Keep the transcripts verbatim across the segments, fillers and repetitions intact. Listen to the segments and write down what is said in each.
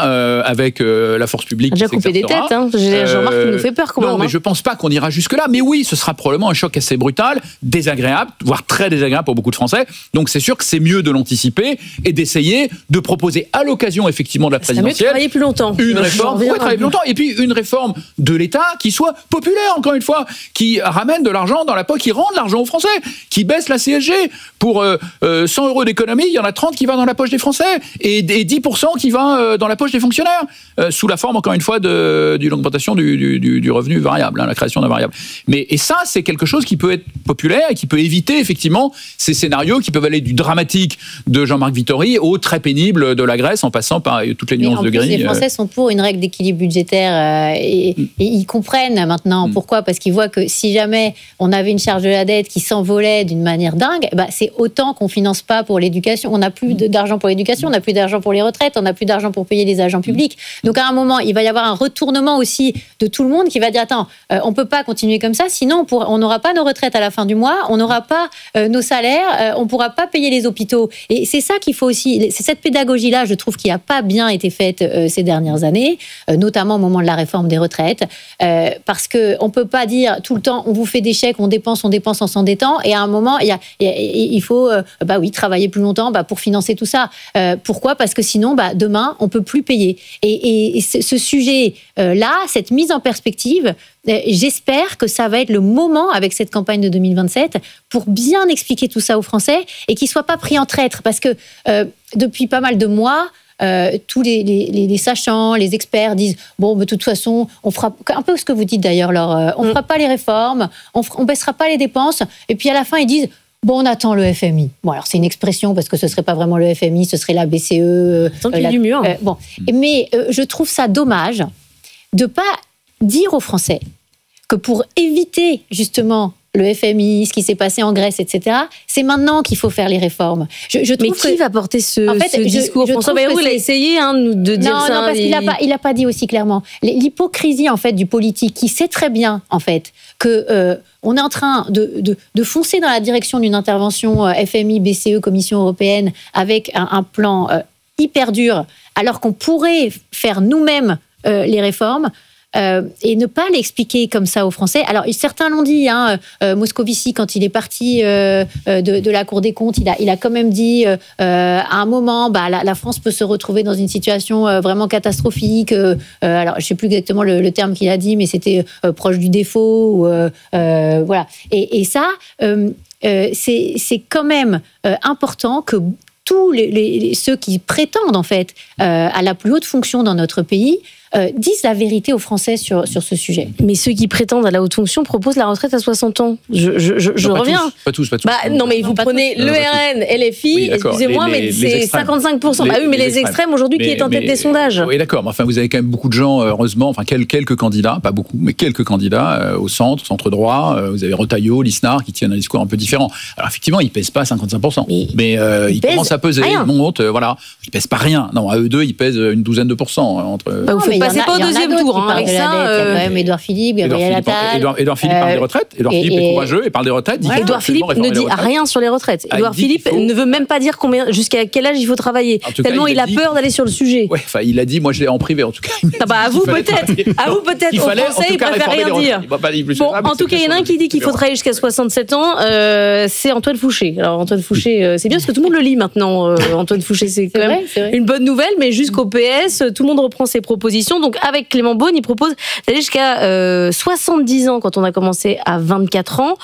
euh, avec euh, la force publique. Déjà coupé des têtes, hein. Jean-Marc euh, nous fait peur quand même. Non, mais je pense pas qu'on ira jusque-là. Mais oui, ce sera probablement un choc assez brutal, désagréable, voire très désagréable pour beaucoup de Français. Donc c'est sûr que c'est mieux de l'anticiper et d'essayer de proposer à l'occasion effectivement de la présidentielle. C'est mieux de travailler plus longtemps. Une réforme, oui, travailler plus longtemps. Et puis une réforme de l'État qui soit populaire, encore une fois, qui ramène de l'argent dans la poche, qui rend de l'argent aux Français, qui baisse la C S G. Pour euh, euh, cent euros d'économie, il y en a trente qui va dans la poche des Français et, et dix pour cent qui va euh, dans la poche des fonctionnaires, euh, sous la forme, encore une fois, de, d'une augmentation du, du, du revenu variable, hein, la création d'un variable. Mais, et ça, c'est quelque chose qui peut être populaire et qui peut éviter, effectivement, ces scénarios qui peuvent aller du dramatique de Jean-Marc Vittori au très pénible de la Grèce, en passant par toutes les nuances de gris. Les Français sont pour une règle d'équilibre budgétaire euh, et, mm. et ils comprennent maintenant. Mm. Pourquoi ? Parce qu'ils voient que si jamais on avait une charge de la dette qui s'envolait d'une manière dingue, bah, c'est autant qu'on finance pas pour l'éducation. On n'a plus d'argent pour l'éducation, on n'a plus d'argent pour les retraites, on n'a plus d'argent pour payer les agents publics. Donc à un moment, il va y avoir un retournement aussi de tout le monde qui va dire attends, euh, on peut pas continuer comme ça, sinon on n'aura pas nos retraites à la fin du mois, on n'aura pas euh, nos salaires, euh, on pourra pas payer les hôpitaux. Et c'est ça qu'il faut aussi. C'est cette pédagogie-là, je trouve, qui a pas bien été faite euh, ces dernières années, euh, notamment au moment de la réforme des retraites, euh, parce que on peut pas dire tout le temps on vous fait des chèques, on dépense, on dépense en s'endettant, et à un moment il y a, y a, il faut euh, bah oui travailler plus longtemps bah, pour financer tout ça. Euh, pourquoi ? Parce que sinon bah, demain on peut plus payer. Et, et, et ce sujet euh, là, cette mise en perspective, euh, j'espère que ça va être le moment avec cette campagne de deux mille vingt-sept pour bien expliquer tout ça aux Français et qu'ils soient pas pris en traître, parce que euh, depuis pas mal de mois. Euh, tous les, les, les sachants, les experts disent bon, de toute façon, on fera un peu ce que vous dites d'ailleurs, Laure, euh, on ne fera pas les réformes, on ne baissera pas les dépenses, et puis à la fin ils disent bon, on attend le F M I. Bon, alors c'est une expression parce que ce ne serait pas vraiment le F M I, ce serait la B C E. Tant qu'il y a du mur. Euh, bon, mais euh, je trouve ça dommage de ne pas dire aux Français que pour éviter justement le F M I, ce qui s'est passé en Grèce, et cetera. C'est maintenant qu'il faut faire les réformes. Je, je trouve Mais qui que, va porter ce, en fait, ce discours ? je, je François Bayrou, il a essayé hein, de dire non, ça. Non, parce et... qu'il n'a pas, il a pas dit aussi clairement. L'hypocrisie en fait du politique, qui sait très bien en fait que euh, on est en train de, de, de foncer dans la direction d'une intervention euh, F M I, B C E, Commission européenne, avec un, un plan euh, hyper dur, alors qu'on pourrait faire nous-mêmes euh, les réformes. Euh, et ne pas l'expliquer comme ça aux Français. Alors, certains l'ont dit, hein, euh, Moscovici, quand il est parti euh, de, de la Cour des comptes, il a, il a quand même dit, euh, à un moment, bah, la, la France peut se retrouver dans une situation euh, vraiment catastrophique. Euh, alors, je ne sais plus exactement le, le terme qu'il a dit, mais c'était euh, proche du défaut. Ou, euh, euh, voilà. Et, et ça, euh, euh, c'est, c'est quand même euh, important que tous les, les, ceux qui prétendent, en fait, euh, à la plus haute fonction dans notre pays, Euh, disent la vérité aux Français sur, sur ce sujet. Mais ceux qui prétendent à la haute fonction proposent la retraite à soixante ans. Je, je, je, je non, pas reviens. Tous, pas tous, pas tous. Bah, non, mais vous non, prenez l'E R N, L F I, oui, excusez-moi, les, les, mais c'est cinquante-cinq pour cent. Les, bah oui, mais les, les extrêmes, extrêmes aujourd'hui, mais, qui est en tête mais, des sondages. Oui, d'accord. Mais enfin, vous avez quand même beaucoup de gens, heureusement, enfin, quelques, quelques candidats, pas beaucoup, mais quelques candidats euh, au centre, centre droit. Euh, vous avez Retailleau, Lisnard, qui tiennent un discours un peu différent. Alors, effectivement, ils ne pèsent pas cinquante-cinq pour cent. Mais, mais euh, ils, ils commencent à peser, rien. Ils montent, euh, voilà. Ils ne pèsent pas rien. Non, à eux deux, ils pèsent une douzaine de pourcents. Entre, bah, vous ne passez pas au deuxième tour. Hein, avec ça, euh... il y a quand même Édouard Philippe, Gabriel Attal. Édouard, Édouard Philippe euh, parle des retraites. Édouard et, Philippe et... est courageux et parle des retraites. Ouais, Édouard Philippe ne dit rien sur les retraites. Ah, Édouard Philippe faut... ne veut même pas dire combien, jusqu'à quel âge il faut travailler. Tellement cas, il, il a, a dit... peur d'aller sur le sujet. Ouais, enfin, il a dit, moi je l'ai en privé en tout cas. Ah bah à vous peut-être, à vous peut-être. Au Français, il préfère rien dire. Bon, en tout cas, il y en a un qui dit qu'il faut travailler jusqu'à soixante-sept ans. C'est Antoine Fouché. Alors Antoine Fouché, c'est bien parce que tout le monde le lit maintenant. Antoine Fouché, c'est quand même une bonne nouvelle, mais jusqu'au P S, tout le monde reprend ses propositions. Donc avec Clément Beaune, il propose d'aller jusqu'à euh, soixante-dix ans quand on a commencé à vingt-quatre ans.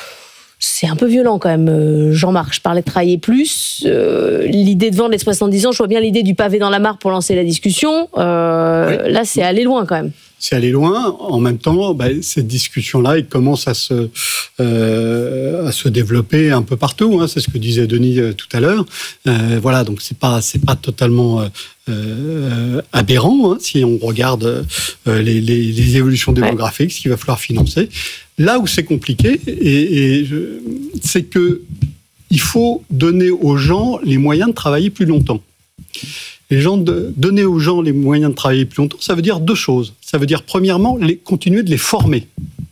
C'est un peu violent quand même, Jean-Marc. Je parlais de travailler plus. Euh, l'idée de vendre les soixante-dix ans, je vois bien l'idée du pavé dans la mare pour lancer la discussion. Euh, oui. Là, c'est aller loin quand même. C'est aller loin. En même temps, bah, cette discussion-là, elle commence à se, euh, à se développer un peu partout. Hein. C'est ce que disait Denis euh, tout à l'heure. Euh, voilà, donc c'est pas, c'est pas totalement euh, euh, aberrant hein, si on regarde euh, les, les, les évolutions démographiques, ouais. Ce qu'il va falloir financer. Là où c'est compliqué, et, et je, c'est que il faut donner aux gens les moyens de travailler plus longtemps. Les gens de, donner aux gens les moyens de travailler plus longtemps, ça veut dire deux choses. Ça veut dire, premièrement, les, continuer de les former.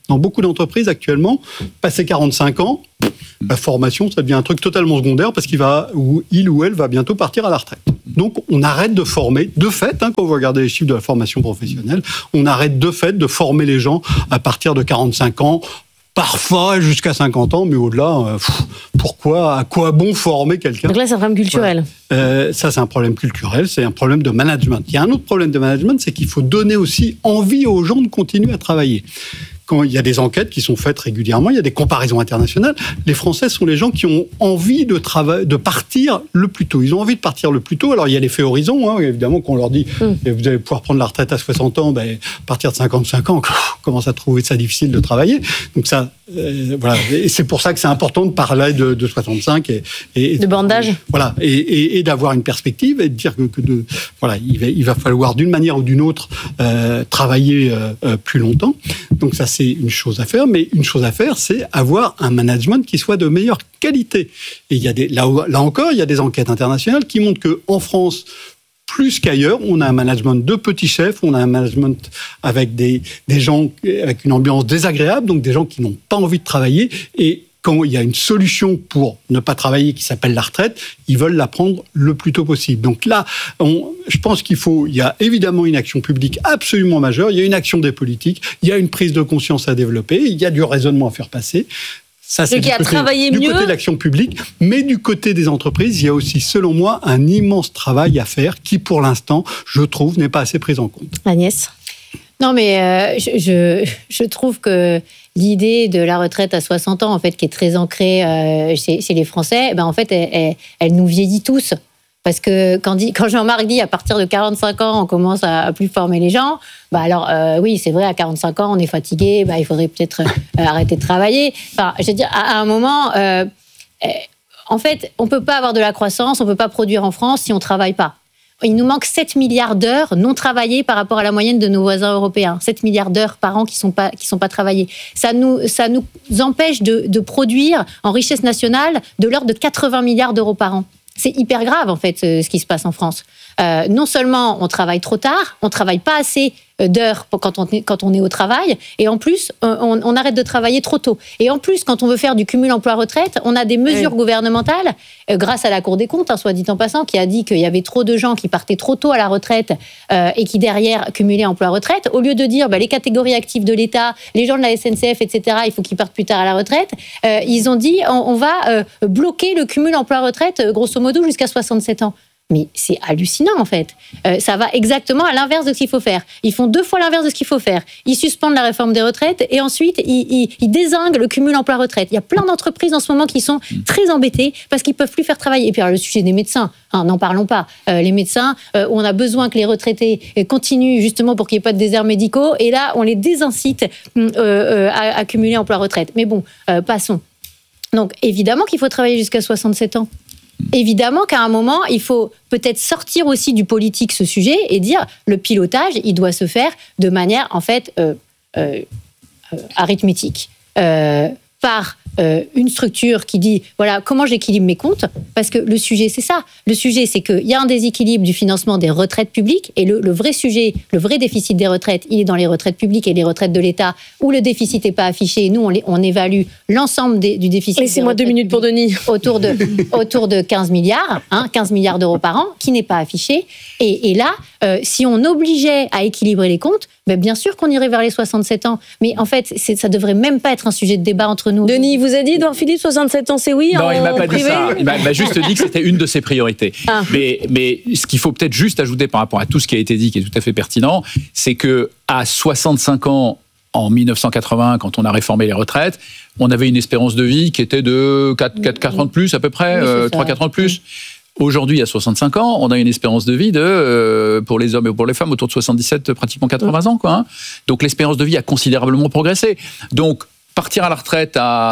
Dans beaucoup d'entreprises actuellement, passé quarante-cinq ans, la formation, ça devient un truc totalement secondaire parce qu'il va, ou il ou elle va bientôt partir à la retraite. Donc, on arrête de former, de fait, hein, quand vous regardez les chiffres de la formation professionnelle, on arrête de fait de former les gens à partir de quarante-cinq ans, parfois jusqu'à cinquante ans, mais au-delà, euh, pff, pourquoi, à quoi bon former quelqu'un ? Donc là, c'est un problème culturel. Voilà. Euh, ça, c'est un problème culturel, c'est un problème de management. Il y a un autre problème de management, c'est qu'il faut donner aussi envie aux gens de continuer à travailler. Quand il y a des enquêtes qui sont faites régulièrement, il y a des comparaisons internationales. Les Français sont les gens qui ont envie de travailler, de partir le plus tôt. Ils ont envie de partir le plus tôt. Alors il y a l'effet horizon, hein, évidemment, qu'on leur dit mm. vous allez pouvoir prendre la retraite à soixante ans. Ben, à partir de cinquante-cinq ans, on commence à trouver ça difficile de travailler. Donc ça, euh, voilà. Et c'est pour ça que c'est important de parler de, de soixante-cinq et, et de bandage. Voilà, et, et, et d'avoir une perspective et de dire que, que de, voilà, il va, il va falloir d'une manière ou d'une autre euh, travailler euh, plus longtemps. Donc ça, c'est une chose à faire, mais une chose à faire, c'est avoir un management qui soit de meilleure qualité. Et il y a des, là, là encore, il y a des enquêtes internationales qui montrent qu'en France, plus qu'ailleurs, on a un management de petits chefs, on a un management avec des, des gens avec une ambiance désagréable, donc des gens qui n'ont pas envie de travailler. Et quand il y a une solution pour ne pas travailler qui s'appelle la retraite, ils veulent la prendre le plus tôt possible. Donc là, on, je pense qu'il faut, il y a évidemment une action publique absolument majeure, il y a une action des politiques, il y a une prise de conscience à développer, il y a du raisonnement à faire passer. Ça, c'est du, côté, du mieux. côté de l'action publique, mais du côté des entreprises, il y a aussi, selon moi, un immense travail à faire qui, pour l'instant, je trouve, n'est pas assez pris en compte. Agnès ? Non, mais euh, je, je, je trouve que l'idée de la retraite à soixante ans, en fait, qui est très ancrée euh, chez, chez les Français, ben, en fait, elle, elle, elle nous vieillit tous. Parce que quand, dit, quand Jean-Marc dit à partir de quarante-cinq ans, on commence à, à plus former les gens, bah alors euh, oui, c'est vrai, à quarante-cinq ans, on est fatigué, bah, il faudrait peut-être euh, arrêter de travailler. Enfin, je veux dire, à, à un moment, euh, euh, en fait, on ne peut pas avoir de la croissance, on ne peut pas produire en France si on ne travaille pas. Il nous manque sept milliards d'heures non travaillées par rapport à la moyenne de nos voisins européens. sept milliards d'heures par an qui ne sont pas, qui sont pas travaillées. Ça nous, ça nous empêche de, de produire en richesse nationale de l'ordre de quatre-vingts milliards d'euros par an. C'est hyper grave, en fait, ce qui se passe en France. Euh, non seulement on travaille trop tard, on ne travaille pas assez d'heures quand on est, quand on est au travail, et en plus, on, on arrête de travailler trop tôt. Et en plus, quand on veut faire du cumul emploi-retraite, on a des mesures oui. gouvernementales, euh, grâce à la Cour des comptes, hein, soit dit en passant, qui a dit qu'il y avait trop de gens qui partaient trop tôt à la retraite euh, et qui, derrière, cumulaient emploi-retraite. Au lieu de dire bah, les catégories actives de l'État, les gens de la S N C F, et cetera, il faut qu'ils partent plus tard à la retraite, euh, ils ont dit on, on va euh, bloquer le cumul emploi-retraite, euh, grosso modo, jusqu'à soixante-sept ans. Mais c'est hallucinant, en fait. Euh, ça va exactement à l'inverse de ce qu'il faut faire. Ils font deux fois l'inverse de ce qu'il faut faire. Ils suspendent la réforme des retraites et ensuite, ils, ils, ils dézinguent le cumul emploi-retraite. Il y a plein d'entreprises en ce moment qui sont très embêtées parce qu'ils ne peuvent plus faire travailler. Et puis, alors, le sujet des médecins, hein, n'en parlons pas. Euh, les médecins, euh, on a besoin que les retraités continuent justement pour qu'il n'y ait pas de déserts médicaux. Et là, on les désincite euh, euh, à, à cumuler emploi-retraite. Mais bon, euh, passons. Donc, évidemment qu'il faut travailler jusqu'à soixante-sept ans. Évidemment qu'à un moment, il faut peut-être sortir aussi du politique ce sujet et dire le pilotage, il doit se faire de manière, en fait, euh, euh, euh, arithmétique. Euh, par euh, une structure qui dit, voilà, comment j'équilibre mes comptes ? Parce que le sujet, c'est ça. Le sujet, c'est qu'il y a un déséquilibre du financement des retraites publiques et le, le vrai sujet, le vrai déficit des retraites, il est dans les retraites publiques et les retraites de l'État où le déficit n'est pas affiché. Nous, on, les, on évalue l'ensemble des, du déficit. Laissez-moi deux minutes pour Denis. Autour de, autour de quinze milliards, hein, quinze milliards d'euros par an, qui n'est pas affiché. Et, et là, euh, si on obligeait à équilibrer les comptes, ben bien sûr qu'on irait vers les soixante-sept ans. Mais en fait, c'est, ça ne devrait même pas être un sujet de débat entre nous. Denis, vous a dit, Édouard Philippe, soixante-sept ans, c'est oui? Non, en il ne m'a pas privé. dit ça. Il m'a, m'a juste dit que c'était une de ses priorités. Ah. Mais, mais ce qu'il faut peut-être juste ajouter par rapport à tout ce qui a été dit, qui est tout à fait pertinent, c'est qu'à soixante-cinq ans, en dix-neuf cent quatre-vingts, quand on a réformé les retraites, on avait une espérance de vie qui était de quatre, quatre, quatre ans de plus à peu près, oui, euh, trois quatre ans de plus. Oui. Aujourd'hui, à soixante-cinq ans, on a une espérance de vie de, euh, pour les hommes et pour les femmes, autour de soixante-dix-sept, pratiquement quatre-vingts ans, quoi. Hein. Donc l'espérance de vie a considérablement progressé. Donc partir à la retraite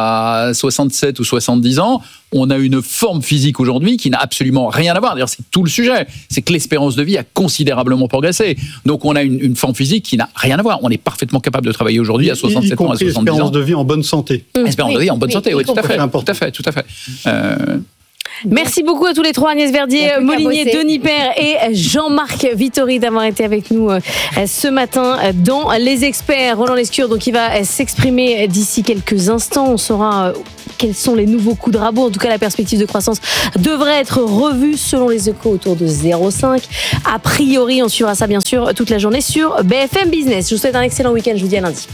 à soixante-sept ou soixante-dix ans, on a une forme physique aujourd'hui qui n'a absolument rien à voir. D'ailleurs, c'est tout le sujet. C'est que l'espérance de vie a considérablement progressé. Donc on a une, une forme physique qui n'a rien à voir. On est parfaitement capable de travailler aujourd'hui à soixante-sept ans, à soixante-dix ans. Espérance de vie en bonne santé. Mmh. Espérance oui, de vie en bonne oui, santé, oui, tout à fait, tout à fait, tout à fait. Euh... Merci beaucoup à tous les trois, Agnès Verdier-Molinier, Denis Père et Jean-Marc Vittori d'avoir été avec nous ce matin dans Les Experts. Roland Lescure, donc, il va s'exprimer d'ici quelques instants. On saura quels sont les nouveaux coups de rabot. En tout cas, la perspective de croissance devrait être revue selon les Échos autour de zéro virgule cinq. A priori, on suivra ça bien sûr toute la journée sur B F M Business. Je vous souhaite un excellent week-end. Je vous dis à lundi.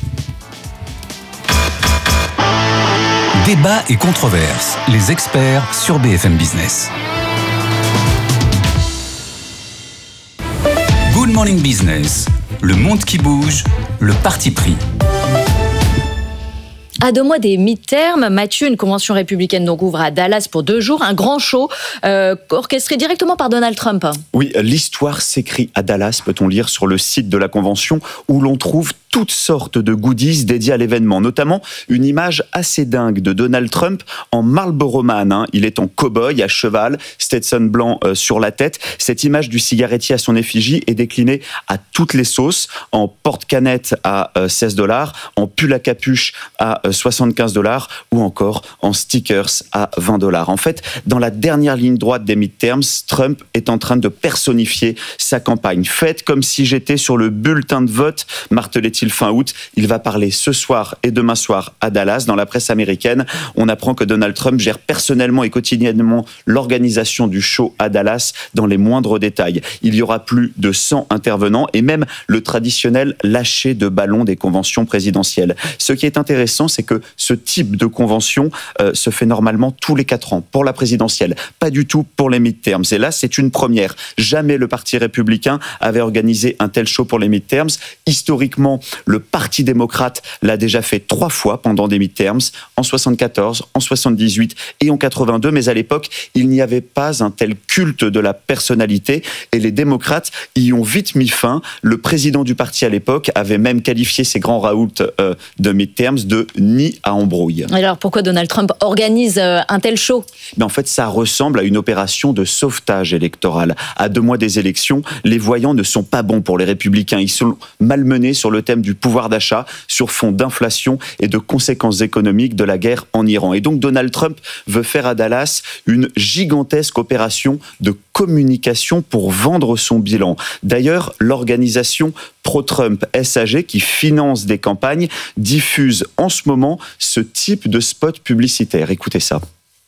Débat et controverses. Les experts sur B F M Business. Good Morning Business. Le monde qui bouge, le parti pris. À deux mois des midterms, Mathieu, une convention républicaine donc ouvre à Dallas pour deux jours, un grand show euh, orchestré directement par Donald Trump. Oui, l'histoire s'écrit à Dallas, peut-on lire sur le site de la convention, où l'on trouve toutes sortes de goodies dédiés à l'événement, notamment une image assez dingue de Donald Trump en Marlboro Man. Hein. Il est en cow-boy, à cheval, Stetson blanc euh, sur la tête. Cette image du cigarettier à son effigie est déclinée à toutes les sauces, en porte-canette à euh, seize dollars, en pull à capuche à euh, soixante-quinze dollars ou encore en stickers à vingt dollars. En fait, dans la dernière ligne droite des midterms, Trump est en train de personnifier sa campagne. Faites comme si j'étais sur le bulletin de vote, martelait-il fin août. Il va parler ce soir et demain soir à Dallas. Dans la presse américaine, on apprend que Donald Trump gère personnellement et quotidiennement l'organisation du show à Dallas dans les moindres détails. Il y aura plus de cent intervenants et même le traditionnel lâcher de ballon des conventions présidentielles. Ce qui est intéressant, c'est que ce type de convention euh, se fait normalement tous les quatre ans pour la présidentielle, pas du tout pour les midterms. Et là, c'est une première. Jamais le Parti républicain avait organisé un tel show pour les midterms. Historiquement, le Parti démocrate l'a déjà fait trois fois pendant des midterms, en soixante-quatorze, en soixante-dix-huit et en quatre-vingt-deux, mais à l'époque, il n'y avait pas un tel culte de la personnalité et les démocrates y ont vite mis fin. Le président du parti à l'époque avait même qualifié ces grands raouts euh, de midterms de nid à embrouille. Alors pourquoi Donald Trump organise euh, un tel show ? Mais en fait, ça ressemble à une opération de sauvetage électoral. À deux mois des élections, les voyants ne sont pas bons pour les républicains. Ils sont malmenés sur le thème du pouvoir d'achat, sur fond d'inflation et de conséquences économiques de la guerre en Iran. Et donc Donald Trump veut faire à Dallas une gigantesque opération de communication pour vendre son bilan. D'ailleurs, l'organisation pro-Trump S A G, qui finance des campagnes, diffuse en ce moment ce type de spot publicitaire. Écoutez ça.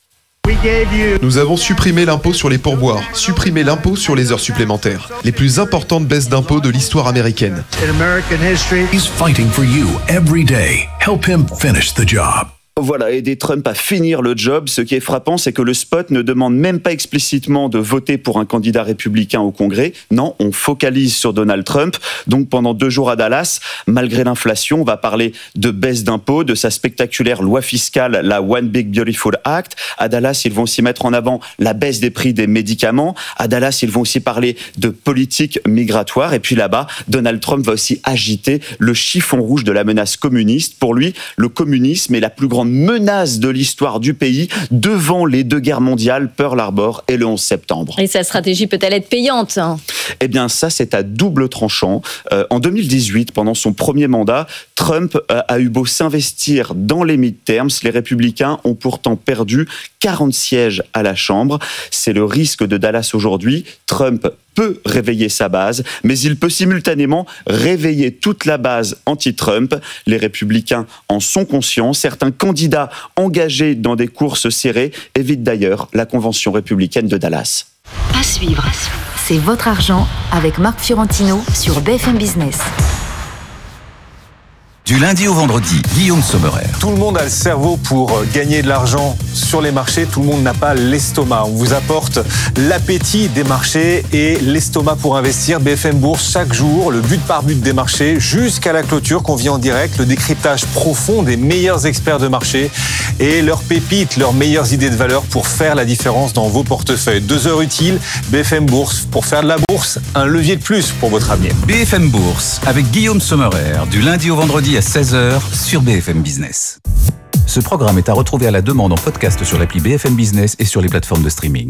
Nous avons supprimé l'impôt sur les pourboires, supprimé l'impôt sur les heures supplémentaires. Les plus importantes baisses d'impôts de l'histoire américaine. He's fighting for you every day. Help him finish the job. Voilà, aider Trump à finir le job. Ce qui est frappant, c'est que le spot ne demande même pas explicitement de voter pour un candidat républicain au Congrès. Non, on focalise sur Donald Trump. Donc pendant deux jours à Dallas, malgré l'inflation, on va parler de baisse d'impôts, de sa spectaculaire loi fiscale, la One Big Beautiful Act. À Dallas, ils vont aussi mettre en avant la baisse des prix des médicaments. À Dallas, ils vont aussi parler de politique migratoire. Et puis là-bas, Donald Trump va aussi agiter le chiffon rouge de la menace communiste. Pour lui, le communisme est la plus grande menace de l'histoire du pays devant les deux guerres mondiales, Pearl Harbor et le onze septembre. Et sa stratégie peut-elle être payante ? Eh bien, ça, c'est à double tranchant. Euh, en deux mille dix-huit, pendant son premier mandat, Trump euh, a eu beau s'investir dans les midterms. Les républicains ont pourtant perdu quarante sièges à la Chambre. C'est le risque de Dallas aujourd'hui. Trump peut réveiller sa base, mais il peut simultanément réveiller toute la base anti-Trump. Les républicains en sont conscients. Certains candidats engagés dans des courses serrées évitent d'ailleurs la convention républicaine de Dallas. À suivre, c'est Votre Argent avec Marc Fiorentino sur B F M Business. Du lundi au vendredi, Guillaume Sommerer. Tout le monde a le cerveau pour gagner de l'argent sur les marchés, tout le monde n'a pas l'estomac. On vous apporte l'appétit des marchés et l'estomac pour investir. B F M Bourse, chaque jour, le but par but des marchés jusqu'à la clôture qu'on vit en direct, le décryptage profond des meilleurs experts de marché et leurs pépites, leurs meilleures idées de valeur pour faire la différence dans vos portefeuilles. Deux heures utiles, B F M Bourse, pour faire de la bourse, un levier de plus pour votre avenir. B F M Bourse avec Guillaume Sommerer, du lundi au vendredi à seize heures sur B F M Business. Ce programme est à retrouver à la demande en podcast sur l'appli B F M Business et sur les plateformes de streaming.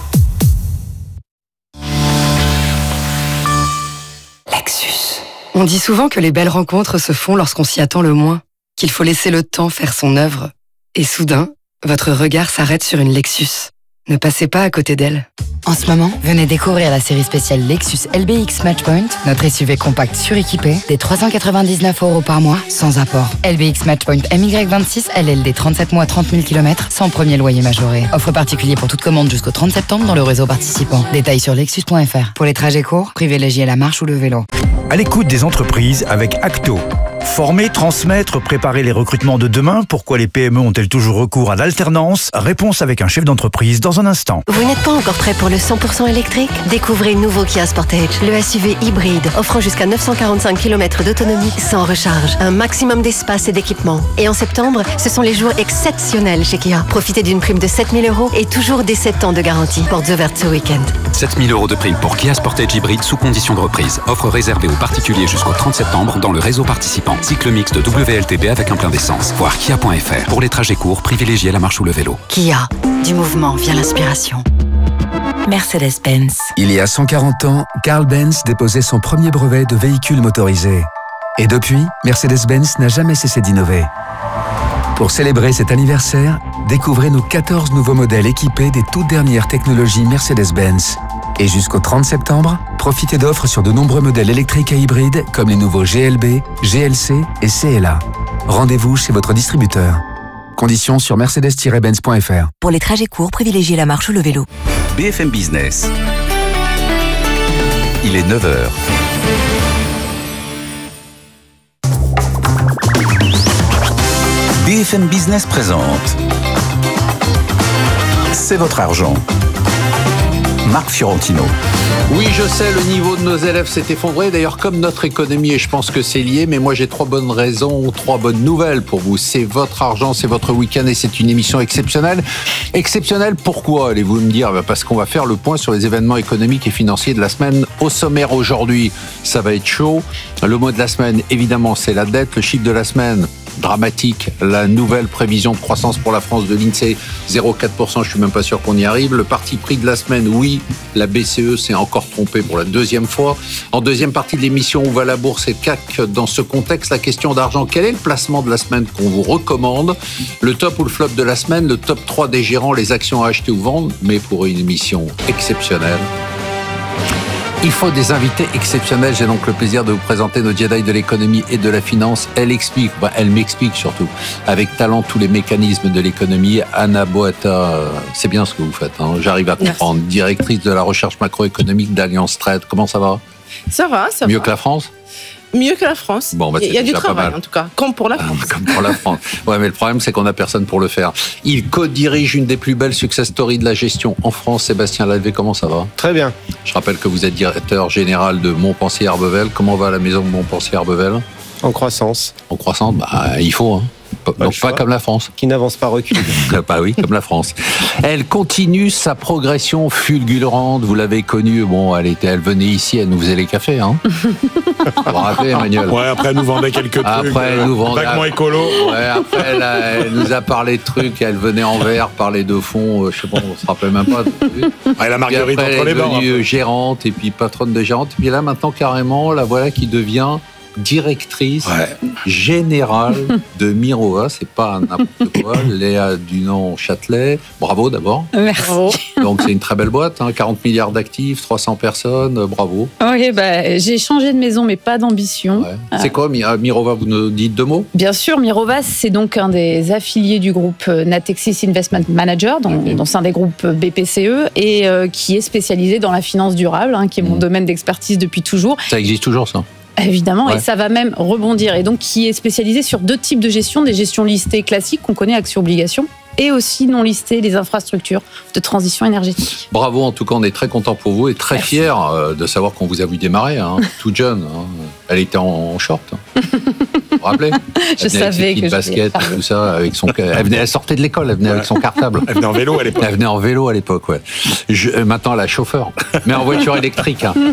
Lexus. On dit souvent que les belles rencontres se font lorsqu'on s'y attend le moins, qu'il faut laisser le temps faire son œuvre. Et soudain, votre regard s'arrête sur une Lexus. Ne passez pas à côté d'elle. En ce moment, venez découvrir la série spéciale Lexus L B X Matchpoint, notre S U V compact suréquipé, des trois cent quatre-vingt-dix-neuf euros par mois, sans apport. L B X Matchpoint M Y vingt-six, L L D trente-sept mois, trente mille kilomètres, sans premier loyer majoré. Offre particulier pour toute commande jusqu'au trente septembre dans le réseau participant. Détails sur lexus point f r. Pour les trajets courts, privilégiez la marche ou le vélo. À l'écoute des entreprises avec Acto. Former, transmettre, préparer les recrutements de demain. Pourquoi les P M E ont-elles toujours recours à l'alternance? Réponse avec un chef d'entreprise dans un instant. Vous n'êtes pas encore prêt pour le cent pour cent électrique? Découvrez le nouveau Kia Sportage, le S U V hybride, offrant jusqu'à neuf cent quarante-cinq kilomètres d'autonomie sans recharge, un maximum d'espace et d'équipement. Et en septembre, ce sont les jours exceptionnels chez Kia. Profitez d'une prime de sept mille euros et toujours des sept ans de garantie. Portes ouvertes ce week-end. sept mille euros de prime pour Kia Sportage hybride sous condition de reprise. Offre réservée aux particuliers jusqu'au trente septembre dans le réseau participant. Cycle mixte W L T B avec un plein d'essence. Voir kia point f r. Pour les trajets courts, privilégiez la marche ou le vélo. Kia, du mouvement vient l'inspiration. Mercedes-Benz. Il y a cent quarante ans, Carl Benz déposait son premier brevet de véhicule motorisé. Et depuis, Mercedes-Benz n'a jamais cessé d'innover. Pour célébrer cet anniversaire, découvrez nos quatorze nouveaux modèles équipés des toutes dernières technologies Mercedes-Benz. Et jusqu'au trente septembre, profitez d'offres sur de nombreux modèles électriques et hybrides comme les nouveaux G L B, G L C et C L A. Rendez-vous chez votre distributeur. Conditions sur mercedes tiret benz point f r. Pour les trajets courts, privilégiez la marche ou le vélo. B F M Business. Il est neuf heures. B F M Business présente C'est votre argent. Marc Fiorentino. Oui, je sais, le niveau de nos élèves s'est effondré. D'ailleurs, comme notre économie, et je pense que c'est lié, mais moi j'ai trois bonnes raisons, trois bonnes nouvelles pour vous. C'est votre argent, c'est votre week-end et c'est une émission exceptionnelle. Exceptionnelle, pourquoi, allez-vous me dire? Parce qu'on va faire le point sur les événements économiques et financiers de la semaine. Au sommaire aujourd'hui, ça va être chaud. Le mot de la semaine, évidemment, c'est la dette. Le chiffre de la semaine, dramatique. La nouvelle prévision de croissance pour la France de l'INSEE, zéro virgule quatre pour cent, je suis même pas sûr qu'on y arrive. Le parti pris de la semaine, oui, la B C E s'est encore trompée pour la deuxième fois. En deuxième partie de l'émission, où va la bourse et le C A C? Dans ce contexte, la question d'argent, quel est le placement de la semaine qu'on vous recommande? Le top ou le flop de la semaine, le top trois des gérants, les actions à acheter ou vendre, mais pour une émission exceptionnelle. Il faut des invités exceptionnels. J'ai donc le plaisir de vous présenter nos Jedi de l'économie et de la finance. Elle explique, bah elle m'explique surtout, avec talent, tous les mécanismes de l'économie. Anna Boata, c'est bien ce que vous faites, hein. J'arrive à comprendre. Merci. Directrice de la recherche macroéconomique d'Alliance Trade. Comment ça va? Ça va, ça Mieux va. que la France? Mieux que la France. Bon, bah, il y a du travail, en tout cas, comme pour la France. Ah, comme pour la France. Ouais, mais le problème, c'est qu'on n'a personne pour le faire. Il co-dirige une des plus belles success stories de la gestion en France. Sébastien Lalvé, comment ça va? Très bien. Je rappelle que vous êtes directeur général de Montpensier-Arbevel. Comment va la maison de Montpensier-Arbevel? En croissance. En croissance, bah, il faut, hein. Pas, donc pas comme la France. Qui n'avance pas, recule. Bah oui, comme la France. Elle continue sa progression fulgurante. Vous l'avez connue. Bon, elle était, elle venait ici, elle nous faisait les cafés, hein. Vous vous rappelez, Emmanuel? Ouais, après elle nous vendait quelques trucs. Après, elle nous vendait. Vaguement écolo. Ouais, après, elle, a, elle nous a parlé de trucs. Elle venait en verre, parler de fond. Euh, je sais pas, on se rappelle même pas. Ah, la marguerite après, entre les bords. Elle est devenue gérante et puis patronne de gérante. Et puis là, maintenant, carrément, la voilà qui devient directrice ouais. générale de Mirova, c'est pas n'importe quoi, Léa Dunant-Châtelet. Bravo d'abord. Merci. Donc c'est une très belle boîte, hein, quarante milliards d'actifs, trois cents personnes, bravo. Oui, bah, j'ai changé de maison, mais pas d'ambition. Ouais. C'est quoi Mirova? Vous nous dites deux mots? Bien sûr, Mirova, c'est donc un des affiliés du groupe Natixis Investment Manager, dans, okay. dans un des groupes B P C E, et euh, qui est spécialisé dans la finance durable, hein, qui est mon mmh. domaine d'expertise depuis toujours. Ça existe toujours, ça? Évidemment, ouais. Et ça va même rebondir. Et donc, qui est spécialisé sur deux types de gestion, des gestions listées classiques qu'on connaît, actions-obligations, et aussi non listées, les infrastructures de transition énergétique. Bravo, en tout cas, on est très content pour vous et très Merci. fiers de savoir qu'on vous a vu démarrer, hein, tout jeune. Hein. Elle était en, en short. Hein. Vous vous rappelez? Je savais que je basket, tout ça, avec son. Elle venait, elle sortait de l'école, elle venait ouais. avec son cartable. Elle venait en vélo à l'époque. Elle venait en vélo à l'époque, ouais. Je, maintenant, elle a chauffeur, mais en voiture électrique. Hein.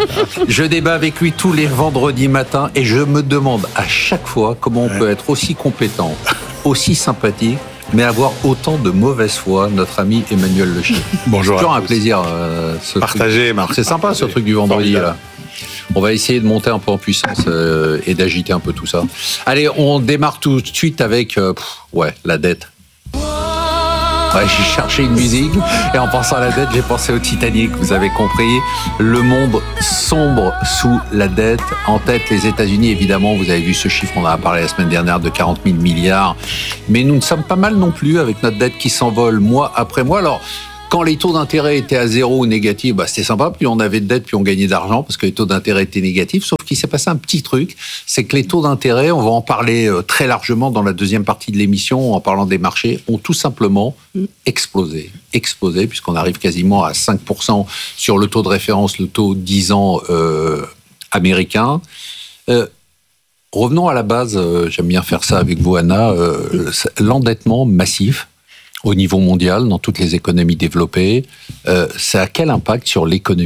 Je débat avec lui tous les vendredis matins et je me demande à chaque fois comment on ouais. peut être aussi compétent, aussi sympathique, mais avoir autant de mauvaise foi, notre ami Emmanuel Le Chef. Bonjour. C'est toujours un plaisir. Euh, ce Partagez, Marc. C'est sympa Partagez. ce truc du vendredi là. On va essayer de monter un peu en puissance euh, et d'agiter un peu tout ça. Allez, on démarre tout de suite avec euh, pff, ouais, la dette. Ouais, j'ai cherché une musique et en pensant à la dette, j'ai pensé au Titanic. Vous avez compris, le monde sombre sous la dette. En tête, les États-Unis, évidemment, vous avez vu ce chiffre, on en a parlé la semaine dernière, de quarante mille milliards. Mais nous ne sommes pas mal non plus avec notre dette qui s'envole mois après mois. Alors, quand les taux d'intérêt étaient à zéro ou négatifs, bah c'était sympa. Plus on avait de dettes, plus on gagnait d'argent parce que les taux d'intérêt étaient négatifs. Sauf qu'il s'est passé un petit truc, c'est que les taux d'intérêt, on va en parler très largement dans la deuxième partie de l'émission en parlant des marchés, ont tout simplement explosé. Explosé puisqu'on arrive quasiment à cinq pour cent sur le taux de référence, le taux dix ans euh, américain. Euh, revenons à la base, euh, j'aime bien faire ça avec vous, Anna, euh, l'endettement massif au niveau mondial, dans toutes les économies développées, euh, ça a quel impact sur l'économie ?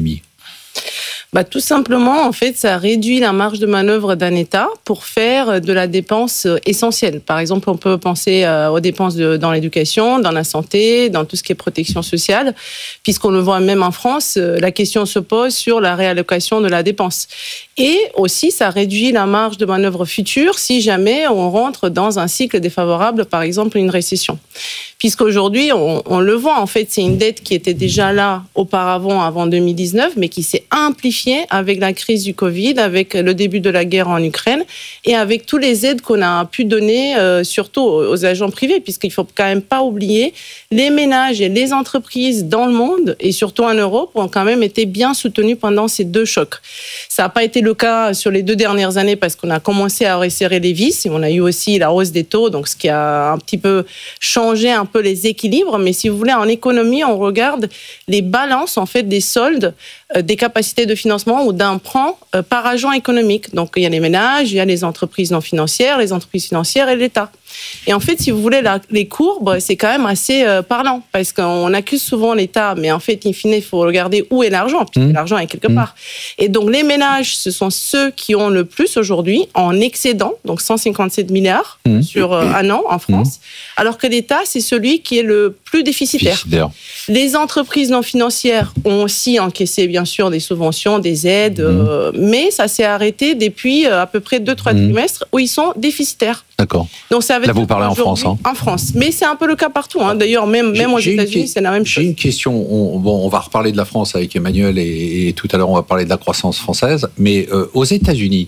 Bah, tout simplement, en fait, ça réduit la marge de manœuvre d'un État pour faire de la dépense essentielle. Par exemple, on peut penser aux dépenses de, dans l'éducation, dans la santé, dans tout ce qui est protection sociale, puisqu'on le voit même en France, la question se pose sur la réallocation de la dépense. Et aussi, ça réduit la marge de manœuvre future si jamais on rentre dans un cycle défavorable, par exemple une récession. Puisqu'aujourd'hui, on, on le voit, en fait, c'est une dette qui était déjà là auparavant, avant deux mille dix-neuf, mais qui s'est amplifiée avec la crise du Covid, avec le début de la guerre en Ukraine et avec toutes les aides qu'on a pu donner, euh, surtout aux agents privés, puisqu'il ne faut quand même pas oublier, les ménages et les entreprises dans le monde, et surtout en Europe, ont quand même été bien soutenus pendant ces deux chocs. Ça n'a pas été le cas sur les deux dernières années parce qu'on a commencé à resserrer les vis et on a eu aussi la hausse des taux, donc ce qui a un petit peu changé un peu les équilibres. Mais si vous voulez, en économie, on regarde les balances en fait des soldes, euh, des capacités de financement ou d'emprunt euh, par agent économique. Donc il y a les ménages, il y a les entreprises non financières, les entreprises financières et l'État. Et en fait, si vous voulez, la, les courbes, c'est quand même assez euh, parlant, parce qu'on accuse souvent l'État, mais en fait, in fine, il faut regarder où est l'argent, puisque mmh. l'argent est quelque mmh. part. Et donc, les ménages, ce sont ceux qui ont le plus aujourd'hui, en excédent, donc cent cinquante-sept milliards mmh. sur euh, un an en France, mmh. alors que l'État, c'est celui qui est le plus déficitaire. déficitaire. Les entreprises non financières ont aussi encaissé, bien sûr, des subventions, des aides, mmh. euh, mais ça s'est arrêté depuis euh, à peu près deux trois mmh. trimestres où ils sont déficitaires. D'accord. Donc, ça veut Là, vous parlez en France. Hein. En France. Mais c'est un peu le cas partout. Hein. D'ailleurs, même, même aux États-Unis, c'est la même chose. J'ai une question. On, bon, on va reparler de la France avec Emmanuel et, et tout à l'heure, on va parler de la croissance française. Mais euh, aux États-Unis,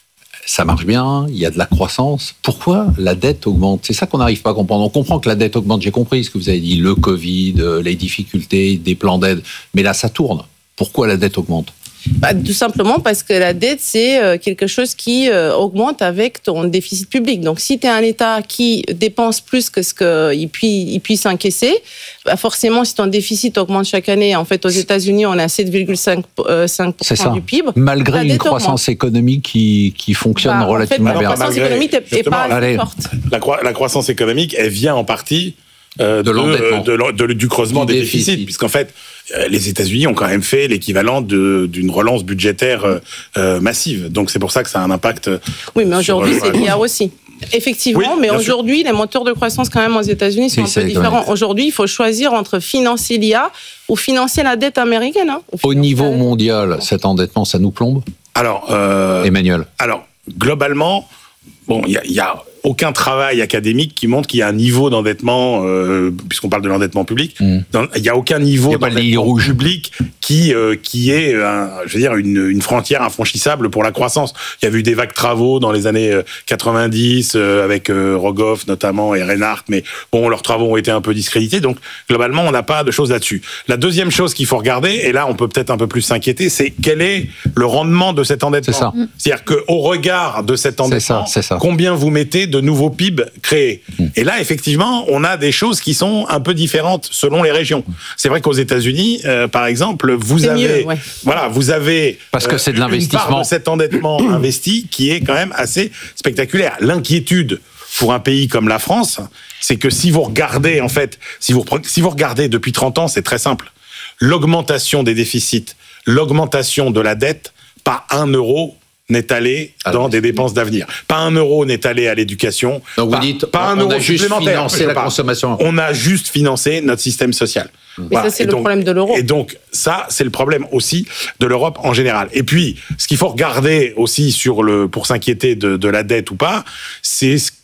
ça marche bien, il y a de la croissance. Pourquoi la dette augmente ? C'est ça qu'on n'arrive pas à comprendre. On comprend que la dette augmente. J'ai compris ce que vous avez dit, le Covid, les difficultés, des plans d'aide. Mais là, ça tourne. Pourquoi la dette augmente ? Bah, tout simplement parce que la dette, c'est quelque chose qui augmente avec ton déficit public. Donc, si tu es un État qui dépense plus que ce qu'il puisse, il puisse encaisser, bah forcément, si ton déficit augmente chaque année, en fait, aux États-Unis, on est à sept virgule cinq pour cent du P I B. Malgré une croissance augmente. économique qui, qui fonctionne bah, relativement en fait, bien. La croissance malgré, économique n'est pas assez forte. La, cro- la croissance économique, elle vient en partie Euh, de, de, de, de, du creusement du des déficit, déficit puisqu'en fait, euh, les États-Unis ont quand même fait l'équivalent de, d'une relance budgétaire euh, massive. Donc c'est pour ça que ça a un impact. Oui, mais aujourd'hui, sur, c'est lié aussi. Effectivement, oui, mais aujourd'hui, sûr. les moteurs de croissance quand même aux États-Unis sont oui, un peu différents. Aujourd'hui, il faut choisir entre financer l'I A ou financer la dette américaine. Hein, Au niveau mondial, cet endettement, ça nous plombe ? Alors, euh, Emmanuel. Alors, globalement, bon, il y a, y a aucun travail académique qui montre qu'il y a un niveau d'endettement, euh, puisqu'on parle de l'endettement public, mmh. dans, il n'y a aucun niveau a d'endettement public qui, euh, qui est, un, je veux dire, une, une frontière infranchissable pour la croissance. Il y a eu des vagues travaux dans les années quatre-vingt-dix, euh, avec euh, Rogoff notamment et Reinhardt, mais bon, leurs travaux ont été un peu discrédités, donc globalement, on n'a pas de choses là-dessus. La deuxième chose qu'il faut regarder, et là, on peut peut-être un peu plus s'inquiéter, c'est quel est le rendement de cet endettement. C'est ça. C'est-à-dire qu'au regard de cet endettement, c'est ça, c'est ça. combien vous mettez de nouveaux P I B créés. Mmh. Et là, effectivement, on a des choses qui sont un peu différentes selon les régions. C'est vrai qu'aux États-Unis, euh, par exemple, vous c'est avez, mieux, ouais. voilà, vous avez parce que c'est de l'investissement. Une part de cet endettement investi qui est quand même assez spectaculaire. L'inquiétude pour un pays comme la France, c'est que si vous regardez, en fait, si vous si vous regardez depuis trente ans, c'est très simple. L'augmentation des déficits, l'augmentation de la dette, pas un euro n'est allé dans ah, des dépenses d'avenir. Pas un euro n'est allé à l'éducation. Donc pas, vous dites, pas un on euro a juste supplémentaire. financé la consommation. On a juste financé notre système social. Mais voilà. ça, c'est et le donc, problème de l'euro. Et donc, ça, c'est le problème aussi de l'Europe en général. Et puis, ce qu'il faut regarder aussi sur le, pour s'inquiéter de, de la dette ou pas, c'est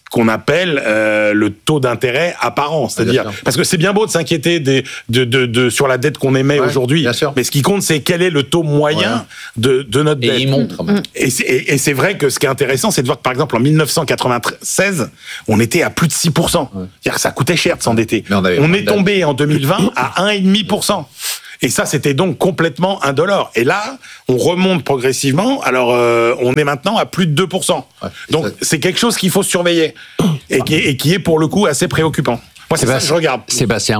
qu'on appelle euh, le taux d'intérêt apparent, c'est-à-dire parce que c'est bien beau de s'inquiéter des, de, de, de sur la dette qu'on émet ouais, aujourd'hui, mais ce qui compte c'est quel est le taux moyen ouais. de, de notre dette. Et il monte. Et c'est, et, et c'est vrai que ce qui est intéressant, c'est de voir que par exemple en dix-neuf cent quatre-vingt-seize, on était à plus de six pour cent. Ouais. C'est-à-dire que ça coûtait cher de s'endetter. On, on est tombé en deux mille vingt à un virgule cinq pour cent. Et ça, c'était donc complètement indolore. Et là, on remonte progressivement. Alors, euh, on est maintenant à plus de deux pour cent. Ouais, donc, ça... c'est quelque chose qu'il faut surveiller et qui, est, et qui est, pour le coup, assez préoccupant. Moi, c'est ça que je regarde. Sébastien,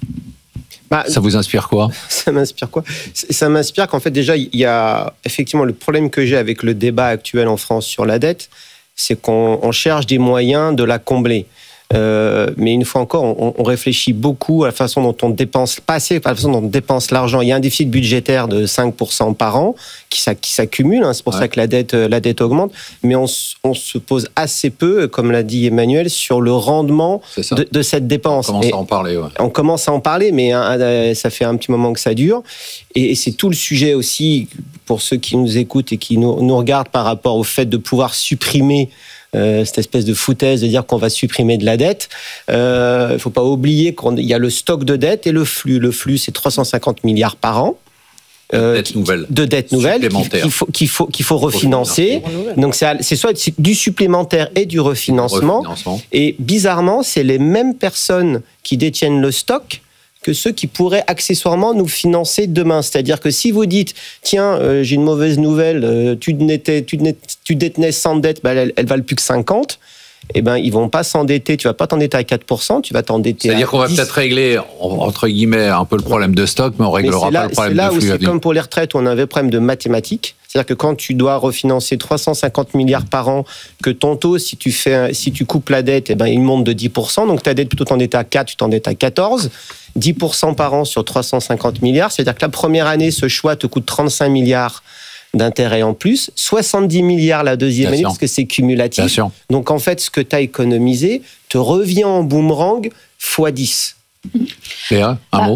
bah, ça vous inspire quoi ? Ça m'inspire quoi ? Ça m'inspire qu'en fait, déjà, il y a effectivement le problème que j'ai avec le débat actuel en France sur la dette, c'est qu'on on cherche des moyens de la combler. Euh, mais une fois encore, on, on réfléchit beaucoup à la façon dont on dépense, pas assez, à la façon dont on dépense l'argent. Il y a un déficit budgétaire de cinq pour cent par an qui, qui s'accumule, hein, c'est pour ouais. ça que la dette, la dette augmente, mais on, on se pose assez peu, comme l'a dit Emmanuel, sur le rendement de, de cette dépense. On commence et à en parler. Ouais. On commence à en parler, mais hein, ça fait un petit moment que ça dure. Et, et c'est tout le sujet aussi, pour ceux qui nous écoutent et qui nous, nous regardent par rapport au fait de pouvoir supprimer Euh, cette espèce de foutaise de dire qu'on va supprimer de la dette. Il euh, ne faut pas oublier qu'il y a le stock de dette et le flux. Le flux, c'est trois cent cinquante milliards par an. Euh, dette nouvelle. De dettes nouvelles qu'il faut, qu'il faut, qu'il faut refinancer. Donc, c'est, c'est soit du supplémentaire et du refinancement. refinancement. Et bizarrement, c'est les mêmes personnes qui détiennent le stock que ceux qui pourraient accessoirement nous financer demain. C'est-à-dire que si vous dites, tiens, euh, j'ai une mauvaise nouvelle, euh, tu, n'étais, tu, tu détenais cent dettes, ben, elle, elle valent plus que cinquante, eh ben, ils vont pas s'endetter, tu vas pas t'endetter à quatre pour cent, tu vas t'endetter C'est-à-dire à qu'on va dix. Peut-être régler, entre guillemets, un peu le problème de stock, mais on réglera mais là, pas le problème de flux. C'est là où c'est comme pour les retraites, où on a un vrai problème de mathématiques. C'est-à-dire que quand tu dois refinancer trois cent cinquante milliards par an, que ton taux, si tu, fais, si tu coupes la dette, eh ben, il monte de dix pour cent. Donc ta dette, plutôt t'endetter à quatre, tu t'endettes à quatorze. dix pour cent par an sur trois cent cinquante milliards. C'est-à-dire que la première année, ce choix te coûte trente-cinq milliards d'intérêts en plus, soixante-dix milliards la deuxième Bien année, sûr. Parce que c'est cumulatif. Donc en fait, ce que tu as économisé te revient en boomerang fois dix. Léa, un bah, mot ?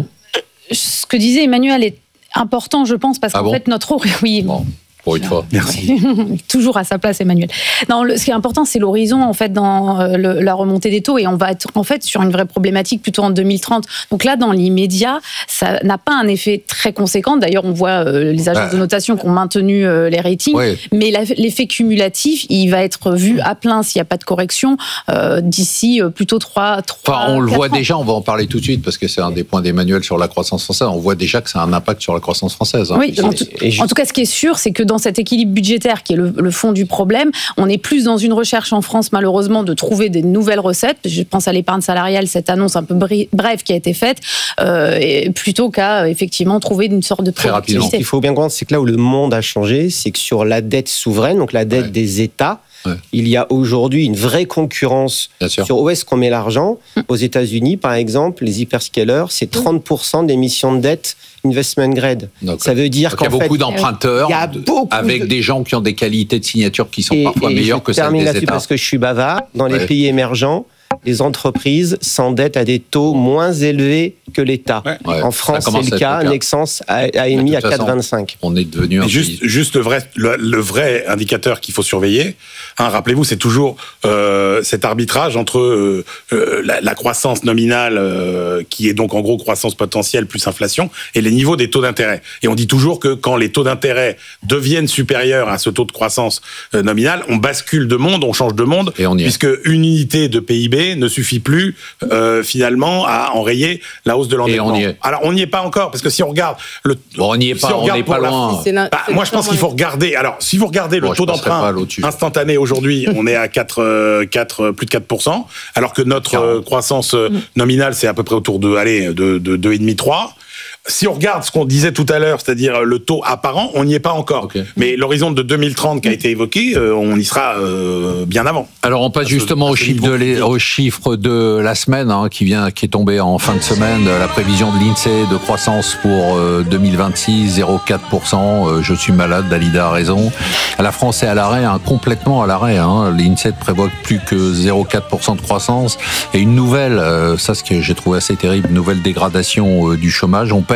Ce que disait Emmanuel est important, je pense, parce ah qu'en bon fait, notre... Oui, bon. Pour une fois. Merci. Toujours à sa place, Emmanuel. Non, le, ce qui est important, c'est l'horizon, en fait, dans euh, le, la remontée des taux. Et on va être, en fait, sur une vraie problématique plutôt en deux mille trente. Donc là, dans l'immédiat, ça n'a pas un effet très conséquent. D'ailleurs, on voit euh, les agences bah, de notation qui ont maintenu euh, les ratings. Oui. Mais la, l'effet cumulatif, il va être vu à plein s'il n'y a pas de correction euh, d'ici euh, plutôt trois, trois enfin, on le voit ans. déjà, on va en parler tout de suite, parce que c'est un des points d'Emmanuel sur la croissance française. On voit déjà que ça a un impact sur la croissance française. Hein. Oui, en tout, en tout cas, ce qui est sûr, c'est que dans cet équilibre budgétaire qui est le, le fond du problème, on est plus dans une recherche en France, malheureusement, de trouver des nouvelles recettes. Je pense à l'épargne salariale, cette annonce un peu brève qui a été faite, euh, et plutôt qu'à effectivement trouver une sorte de productivité. Ce qu'il faut bien comprendre, c'est que là où le monde a changé, c'est que sur la dette souveraine, donc la dette ouais. des États, ouais. il y a aujourd'hui une vraie concurrence sur où est-ce qu'on met l'argent. Mmh. Aux États-Unis, par exemple, les hyperscalers, c'est trente pour cent d'émissions de dette investment grade. Donc, ça veut dire qu'en fait... Il y a beaucoup d'emprunteurs, avec de... des gens qui ont des qualités de signature qui sont et, parfois et meilleures que celles des États. Je termine là-dessus parce que je suis bavard. Dans ouais. les pays émergents, les entreprises s'endettent à des taux moins élevés que l'État. Ouais. Ouais, en France, c'est le cas. Nexens a, a émis à quatre virgule vingt-cinq. On est devenu un juste, pays... juste le vrai, le, le vrai indicateur qu'il faut surveiller, hein, rappelez-vous, c'est toujours euh, cet arbitrage entre euh, euh, la, la croissance nominale, euh, qui est donc en gros croissance potentielle plus inflation, et les niveaux des taux d'intérêt. Et on dit toujours que quand les taux d'intérêt deviennent supérieurs à ce taux de croissance euh, nominale, on bascule de monde, on change de monde, et on y puisque est. une unité de P I B ne suffit plus euh, finalement à enrayer la hausse de l'endettement. Et on y est. Alors on n'y est pas encore, parce que si on regarde le, bon, on n'y est pas, si on n'est pas loin. La, bah, moi je pense qu'il faut regarder. Alors si vous regardez bon, le taux d'emprunt instantané aujourd'hui, on est à quatre, quatre, plus de quatre pour cent, alors que notre euh, croissance euh, nominale c'est à peu près autour de, allez, de, de deux virgule cinq trois. Si on regarde ce qu'on disait tout à l'heure, c'est-à-dire le taux apparent, on n'y est pas encore. Okay. Mais l'horizon de deux mille trente qui a été évoqué, euh, on y sera euh, bien avant. Alors on passe à justement ce, au, chiffre de les, au chiffre de la semaine hein, qui vient, qui est tombé en fin de semaine. La prévision de l'INSEE de croissance pour euh, deux mille vingt-six, zéro virgule quatre pour cent. Euh, je suis malade, Dalida a raison. La France est à l'arrêt, hein, complètement à l'arrêt. Hein. L'INSEE prévoit plus que zéro virgule quatre pour cent de croissance. Et une nouvelle, euh, ça ce que j'ai trouvé assez terrible, une nouvelle dégradation euh, du chômage. On paye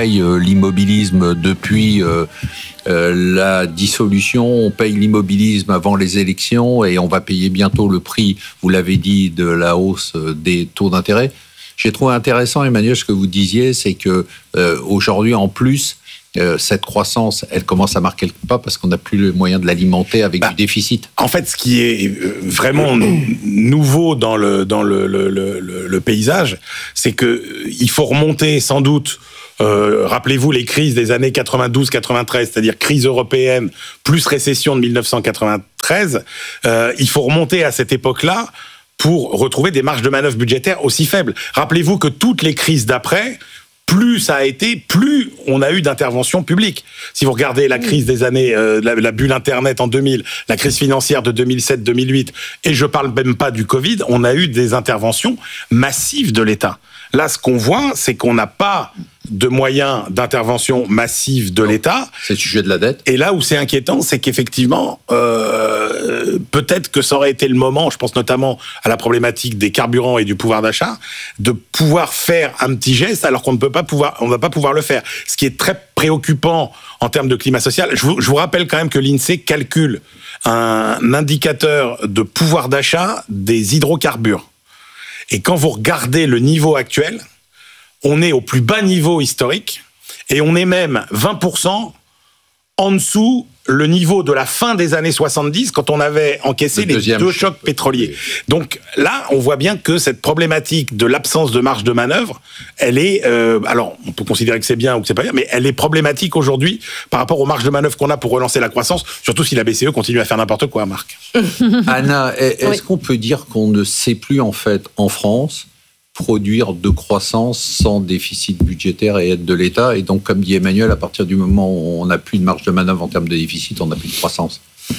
paye euh, l'immobilisme depuis euh, euh, la dissolution, on paye l'immobilisme avant les élections et on va payer bientôt le prix, vous l'avez dit, de la hausse des taux d'intérêt. J'ai trouvé intéressant, Emmanuel, ce que vous disiez, c'est que euh, aujourd'hui, en plus, Euh, cette croissance, elle commence à marquer le pas parce qu'on n'a plus le moyen de l'alimenter avec bah, du déficit. En fait, ce qui est vraiment nouveau dans le, dans le, le, le, le paysage, c'est qu'il faut remonter sans doute, euh, rappelez-vous les crises des années quatre-vingt-douze quatre-vingt-treize, c'est-à-dire crise européenne plus récession de dix-neuf cent quatre-vingt-treize, euh, il faut remonter à cette époque-là pour retrouver des marges de manœuvre budgétaires aussi faibles. Rappelez-vous que toutes les crises d'après, plus ça a été, plus on a eu d'interventions publiques. Si vous regardez la crise des années, euh, la, la bulle Internet en deux mille, la crise financière de deux mille sept deux mille huit, et je parle même pas du Covid, on a eu des interventions massives de l'État. Là, ce qu'on voit, c'est qu'on n'a pas de moyens d'intervention massive de l'État. C'est le sujet de la dette. Et là où c'est inquiétant, c'est qu'effectivement, euh, peut-être que ça aurait été le moment, je pense notamment à la problématique des carburants et du pouvoir d'achat, de pouvoir faire un petit geste alors qu'on ne peut pas pouvoir, on ne va pas pouvoir le faire. Ce qui est très préoccupant en termes de climat social. Je vous, je vous rappelle quand même que l'INSEE calcule un indicateur de pouvoir d'achat des hydrocarbures. Et quand vous regardez le niveau actuel, on est au plus bas niveau historique et on est même vingt pour cent en dessous le niveau de la fin des années soixante-dix quand on avait encaissé les deux chocs pétroliers. Donc là, on voit bien que cette problématique de l'absence de marge de manœuvre, elle est, euh, alors on peut considérer que c'est bien ou que c'est pas bien, mais elle est problématique aujourd'hui par rapport aux marges de manœuvre qu'on a pour relancer la croissance, surtout si la B C E continue à faire n'importe quoi, Marc. Anna, est-ce Oui. qu'on peut dire qu'on ne sait plus en fait en France produire de croissance sans déficit budgétaire et aide de l'État? Et donc, comme dit Emmanuel, à partir du moment où on n'a plus de marge de manœuvre en termes de déficit, on n'a plus de croissance.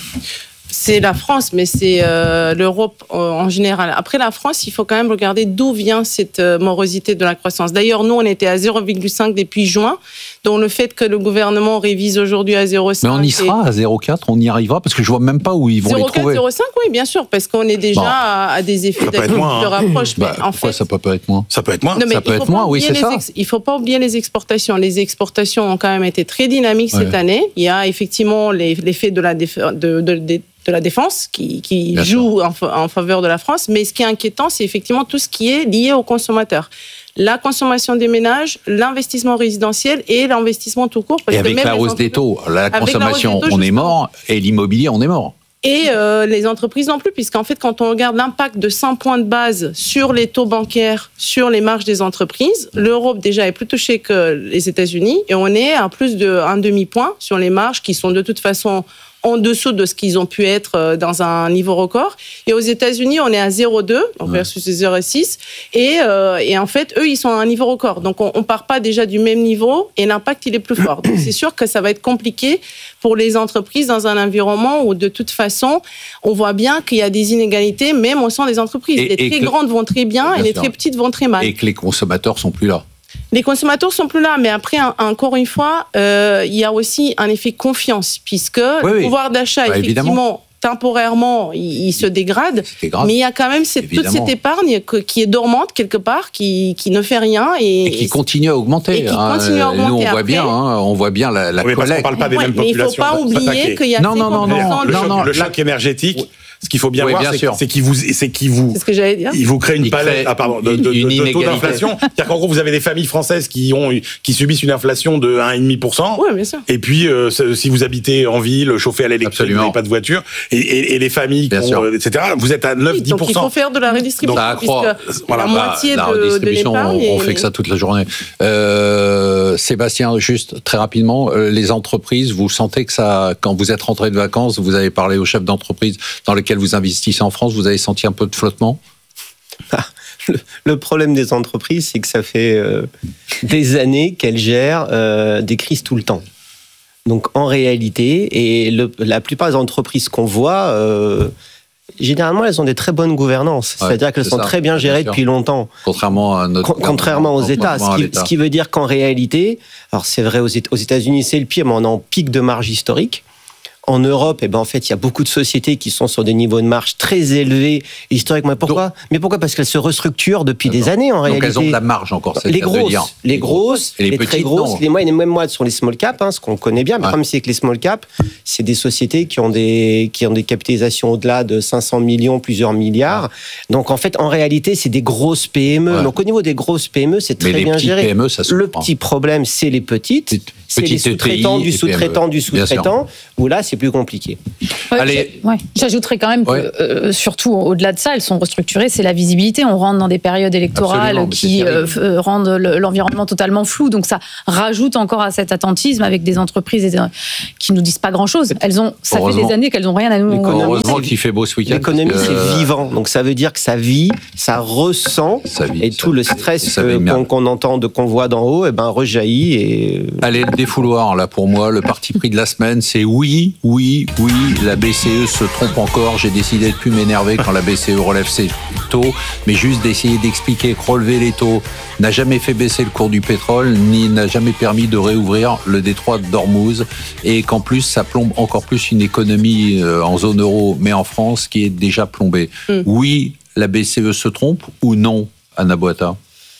C'est la France, mais c'est euh, l'Europe euh, en général. Après la France, il faut quand même regarder d'où vient cette euh, morosité de la croissance. D'ailleurs, nous, on était à zéro virgule cinq depuis juin. Donc le fait que le gouvernement révise aujourd'hui à zéro virgule cinq... Mais on y sera à zéro virgule quatre, on y arrivera, parce que je vois même pas où ils vont les trouver. zéro virgule quatre, zéro virgule cinq, oui, bien sûr, parce qu'on est déjà bon. à, à des effets de, moins, de hein. rapproche. Bah, mais en pourquoi fait, ça peut pas être moins? Ça peut être moins. Non, mais ça peut être moins, oui, c'est ça. Ex- il ne faut pas oublier les exportations. Les exportations ont quand même été très dynamiques ouais. cette année. Il y a effectivement les, l'effet de la, déf- de, de, de, de la défense qui, qui joue en, en faveur de la France. Mais ce qui est inquiétant, c'est effectivement tout ce qui est lié aux consommateurs. La consommation des ménages, l'investissement résidentiel et l'investissement tout court. Parce et avec que même la hausse des taux, la consommation, on est mort, et l'immobilier, on est mort. Et euh, les entreprises non plus, puisqu'en fait, quand on regarde l'impact de cent points de base sur les taux bancaires, sur les marges des entreprises, l'Europe déjà est plus touchée que les États-Unis, et on est à plus d'un demi-point sur les marges qui sont de toute façon en dessous de ce qu'ils ont pu être dans un niveau record. Et aux États-Unis, on est à zéro virgule deux donc ouais. versus zéro virgule six. Et, euh, et en fait, eux, ils sont à un niveau record. Donc, on ne part pas déjà du même niveau et l'impact, il est plus fort. Donc, c'est sûr que ça va être compliqué pour les entreprises dans un environnement où, de toute façon, on voit bien qu'il y a des inégalités, même au sein des entreprises. Et, les très que, grandes vont très bien, bien et les sûr. très petites vont très mal. Et que les consommateurs sont plus là. Les consommateurs sont plus là, mais après, encore une fois, euh, il y a aussi un effet confiance, puisque oui, le oui. pouvoir d'achat, bah, effectivement, évidemment. temporairement, il, il se dégrade, mais il y a quand même cette, toute cette épargne que, qui est dormante quelque part, qui, qui ne fait rien. Et, et qui continue à augmenter. Et qui hein. continue à augmenter. Nous, on voit après. bien, hein, on voit bien la, la oui, collecte. On ne parle pas des ouais, mêmes mais populations. Il ne faut pas oublier qu'il y a non, non, non, non, le, non, choc, non, le choc énergétique. Oui. Ce qu'il faut bien oui, voir, bien c'est, sûr. c'est qu'il vous, c'est qu'il vous, c'est ce que j'allais dire. Il vous crée une il palette, ah pardon, de, de, une, une de, de taux d'inflation. C'est-à-dire qu'en gros, vous avez des familles françaises qui ont, qui subissent une inflation de un virgule cinq pour cent. Oui, bien sûr. Et puis, euh, si vous habitez en ville, chauffé à l'électrique, vous n'avez pas de voiture, et, et, et les familles, qui ont, et cetera, vous êtes à neuf à dix pour cent. Donc, il faut faire de la redistribution. Donc, ça puisque voilà, la moitié bah, de, la redistribution, de l'épargne. On, on fait que ça toute la journée. Euh, Sébastien, juste très rapidement, les entreprises, vous sentez que ça, quand vous êtes rentré de vacances, vous avez parlé aux chefs d'entreprise dans lesquels vous investissez en France, vous avez senti un peu de flottement? Le, le problème des entreprises, c'est que ça fait euh, des années qu'elles gèrent euh, des crises tout le temps. Donc en réalité, et le, la plupart des entreprises qu'on voit, euh, généralement, elles ont des très bonnes gouvernances. Ouais, C'est-à-dire qu'elles sont ça, très bien gérées bien depuis longtemps. Contrairement à notre Con, Contrairement aux États. Ce qui, ce qui veut dire qu'en réalité, alors c'est vrai aux États-Unis, c'est le pire, mais on est en pic de marge historique. En Europe, eh ben, en fait, il y a beaucoup de sociétés qui sont sur des niveaux de marge très élevés historiquement. Pourquoi Donc, Mais pourquoi Parce qu'elles se restructurent depuis des années, en Donc réalité. Donc elles ont de la marge encore, c'est les le cas de grosses, dire. les grosses, les, les petites, très grosses, non. les moyennes et même moyennes sont les small cap, hein, ce qu'on connaît bien. Mais ouais. Le problème, c'est que les small cap, c'est des sociétés qui ont des, qui ont des capitalisations au-delà de cinq cents millions, plusieurs milliards. Ouais. Donc, en fait, en réalité, c'est des grosses P M E. Ouais. Donc, au niveau des grosses P M E, c'est très mais bien géré. P M E, ça se le comprend. petit problème, c'est les petites. Petite, c'est les sous-traitants du sous-traitant du sous-traitant, où là, c'est plus compliqué. Ouais, Allez. Ouais. J'ajouterais quand même que, ouais. euh, surtout au-delà de ça, elles sont restructurées, c'est la visibilité. On rentre dans des périodes électorales Absolument, qui euh, rendent l'environnement totalement flou. Donc ça rajoute encore à cet attentisme avec des entreprises des, qui nous disent pas grand-chose. Elles ont, ça fait des années qu'elles n'ont rien à nous. Heureusement qu'il fait beau ce week-end. L'économie, que... c'est vivant. Donc ça veut dire que ça vit, ça ressent, ça vit, et ça tout vit, le stress qu'on, qu'on entend, de, qu'on voit d'en haut, eh ben, rejaillit. Et... Allez, le défouloir, là, pour moi, le parti pris de la semaine, c'est oui, oui, oui, la B C E se trompe encore. J'ai décidé de plus m'énerver quand la B C E relève ses taux, mais juste d'essayer d'expliquer que relever les taux n'a jamais fait baisser le cours du pétrole, ni n'a jamais permis de réouvrir le détroit d'Ormuz, et qu'en plus, ça plombe encore plus une économie en zone euro, mais en France, qui est déjà plombée. Mm. Oui, la B C E se trompe, ou non, Anna Boata ?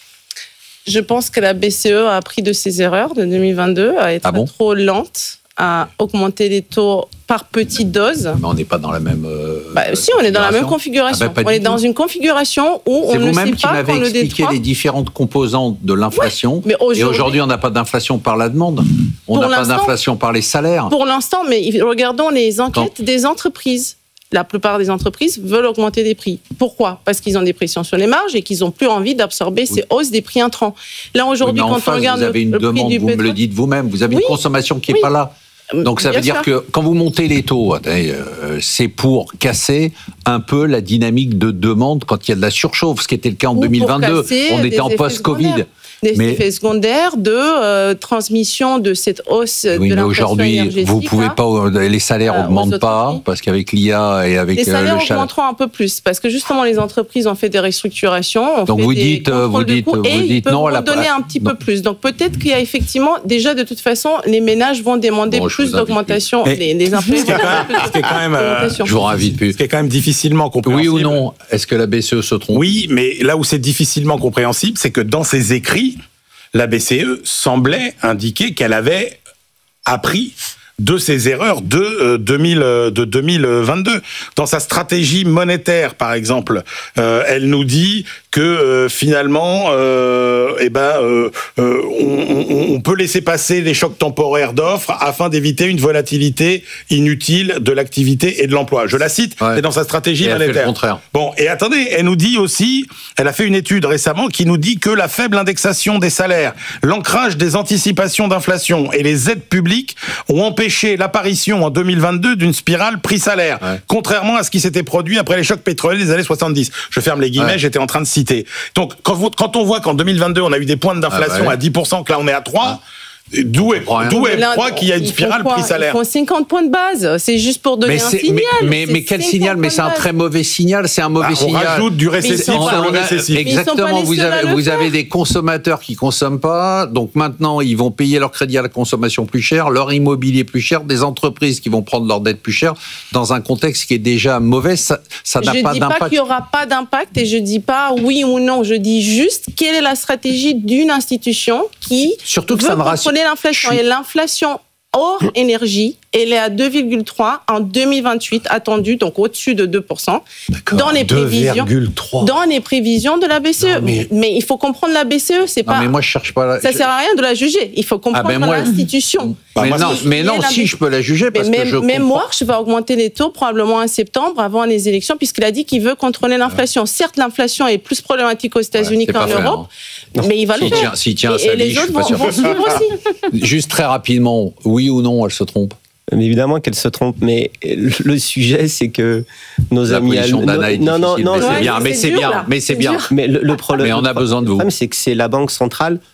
Je pense que la B C E a appris de ses erreurs de deux mille vingt-deux, à être ah bon trop lente, à augmenter les taux par petites doses. Mais on n'est pas dans la même. Euh, bah, si, on est dans la même configuration. Ah bah, on est dans une configuration où c'est on ne sait pas quand le détroit. C'est vous-même qui m'avez expliqué les différentes composantes de l'inflation. Ouais, aujourd'hui, et aujourd'hui, on n'a pas d'inflation par la demande. On n'a pas d'inflation par les salaires. Pour l'instant, mais regardons les enquêtes non. des entreprises. La plupart des entreprises veulent augmenter les prix. Pourquoi ? Parce qu'ils ont des pressions sur les marges et qu'ils n'ont plus envie d'absorber oui. ces hausses des prix intrants. Là, aujourd'hui, oui, quand face, on regarde vous avez une le, le demande, prix du vous pétrole... me le dites vous-même, vous avez oui. une consommation qui n'est oui. pas là. Donc ça Bien veut dire sûr. que quand vous montez les taux, c'est pour casser un peu la dynamique de demande quand il y a de la surchauffe, ce qui était le cas en Ou deux mille vingt-deux. On était en post-Covid. Des mais, effets secondaires de euh, transmission de cette hausse oui, de l'inflation aujourd'hui, énergétique. Vous pouvez hein, pas, les salaires n'augmentent euh, pas, parce qu'avec l'I A et avec les salaires euh, le augmenteront un peu plus, parce que justement les entreprises ont fait des restructurations, ont Donc fait vous des dites, vous dites, vous et dites ils peuvent non, vous donner un petit non. peu plus. Donc peut-être qu'il y a effectivement, déjà de toute façon, les ménages vont demander bon, plus d'augmentation, les, les impôts. Ce qui est quand même, euh, je vous invite plus. Ce qui est quand même difficilement compréhensible. Oui ou non, est-ce que la B C E se trompe ? Oui, mais là où c'est difficilement compréhensible, c'est que dans ses écrits, la B C E semblait indiquer qu'elle avait appris de ses erreurs de, euh, deux mille, de deux mille vingt-deux. Dans sa stratégie monétaire, par exemple, euh, elle nous dit que euh, finalement, euh, eh ben, euh, euh, on, on peut laisser passer les chocs temporaires d'offres afin d'éviter une volatilité inutile de l'activité et de l'emploi. Je la cite, ouais. c'est dans sa stratégie et elle monétaire. Fait le contraire. Bon, et attendez, elle nous dit aussi, elle a fait une étude récemment qui nous dit que la faible indexation des salaires, l'ancrage des anticipations d'inflation et les aides publiques ont empêché l'apparition en deux mille vingt-deux d'une spirale prix-salaire, ouais. contrairement à ce qui s'était produit après les chocs pétroliers des années soixante-dix. Je ferme les guillemets, ouais. j'étais en train de citer. Donc, quand, vous, quand on voit qu'en deux mille vingt-deux, on a eu des points d'inflation ah ouais. à dix pour cent, que là, on est à trois pour cent, ah. D'où est, d'où est croit qu'il y a une spirale prix-salaire. Ils font cinquante points de base. C'est juste pour donner mais un signal. Mais, mais, mais quel signal ? Mais c'est un très mauvais signal. C'est un mauvais bah, signal. On rajoute du récessif sur le récessif. Exactement. Vous avez, vous avez des consommateurs qui consomment pas. Donc maintenant, ils vont payer leur crédit à la consommation plus cher, leur immobilier plus cher, des entreprises qui vont prendre leur dette plus cher dans un contexte qui est déjà mauvais. Ça, ça n'a je pas dis d'impact. pas qu'il y aura pas d'impact et je dis pas oui ou non. Je dis juste quelle est la stratégie d'une institution qui Surtout que veut ça ne contrôler l'inflation. Et l'inflation hors énergie, elle est à deux virgule trois en deux mille vingt-huit, attendue, donc au-dessus de deux pour cent. D'accord, dans les prévisions, deux virgule trois dans les prévisions de la B C E. Non, mais... mais il faut comprendre la B C E, c'est non, pas. Mais moi, je cherche pas. La... Ça je... sert à rien de la juger. Il faut comprendre ah ben moi... l'institution. Bah, mais non, mais non, si B... je peux la juger parce mais que même, je même comprends. Warsh va augmenter les taux probablement en septembre, avant les élections, puisqu'il a dit qu'il veut contrôler l'inflation. Ouais. Certes, l'inflation est plus problématique aux États-Unis ouais, qu'en Europe, hein. mais il va le faire. S'il tient à sa vie, je suis pas sûr. Vont suivre aussi. Juste très rapidement, oui ou non, elle se trompe? Mais évidemment qu'elle se trompe, mais le sujet, c'est que nos la amis allemands... Non, non, non, mais c'est bien, mais c'est bien, mais c'est bien. Mais le, le problème, mais on a besoin de vous. Le problème, c'est que c'est la Banque centrale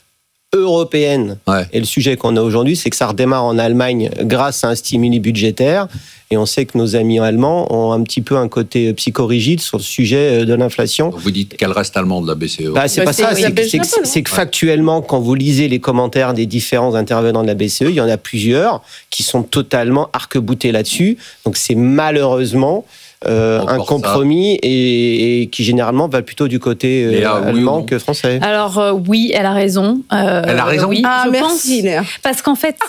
européenne. Ouais. Et le sujet qu'on a aujourd'hui, c'est que ça redémarre en Allemagne grâce à un stimuli budgétaire. Et on sait que nos amis allemands ont un petit peu un côté psychorigide sur le sujet de l'inflation. Vous dites qu'elle reste allemande, la B C E. Bah, c'est pas ça, c'est que, c'est, que, c'est que factuellement, quand vous lisez les commentaires des différents intervenants de la B C E, il y en a plusieurs qui sont totalement arc-boutés là-dessus. Donc c'est malheureusement euh, un compromis et, et qui généralement va plutôt du côté euh, Léa, allemand oui que français. Alors euh, oui, elle a raison. Euh, elle a raison. Oui, ah, je merci, pense, Léa. Parce qu'en fait...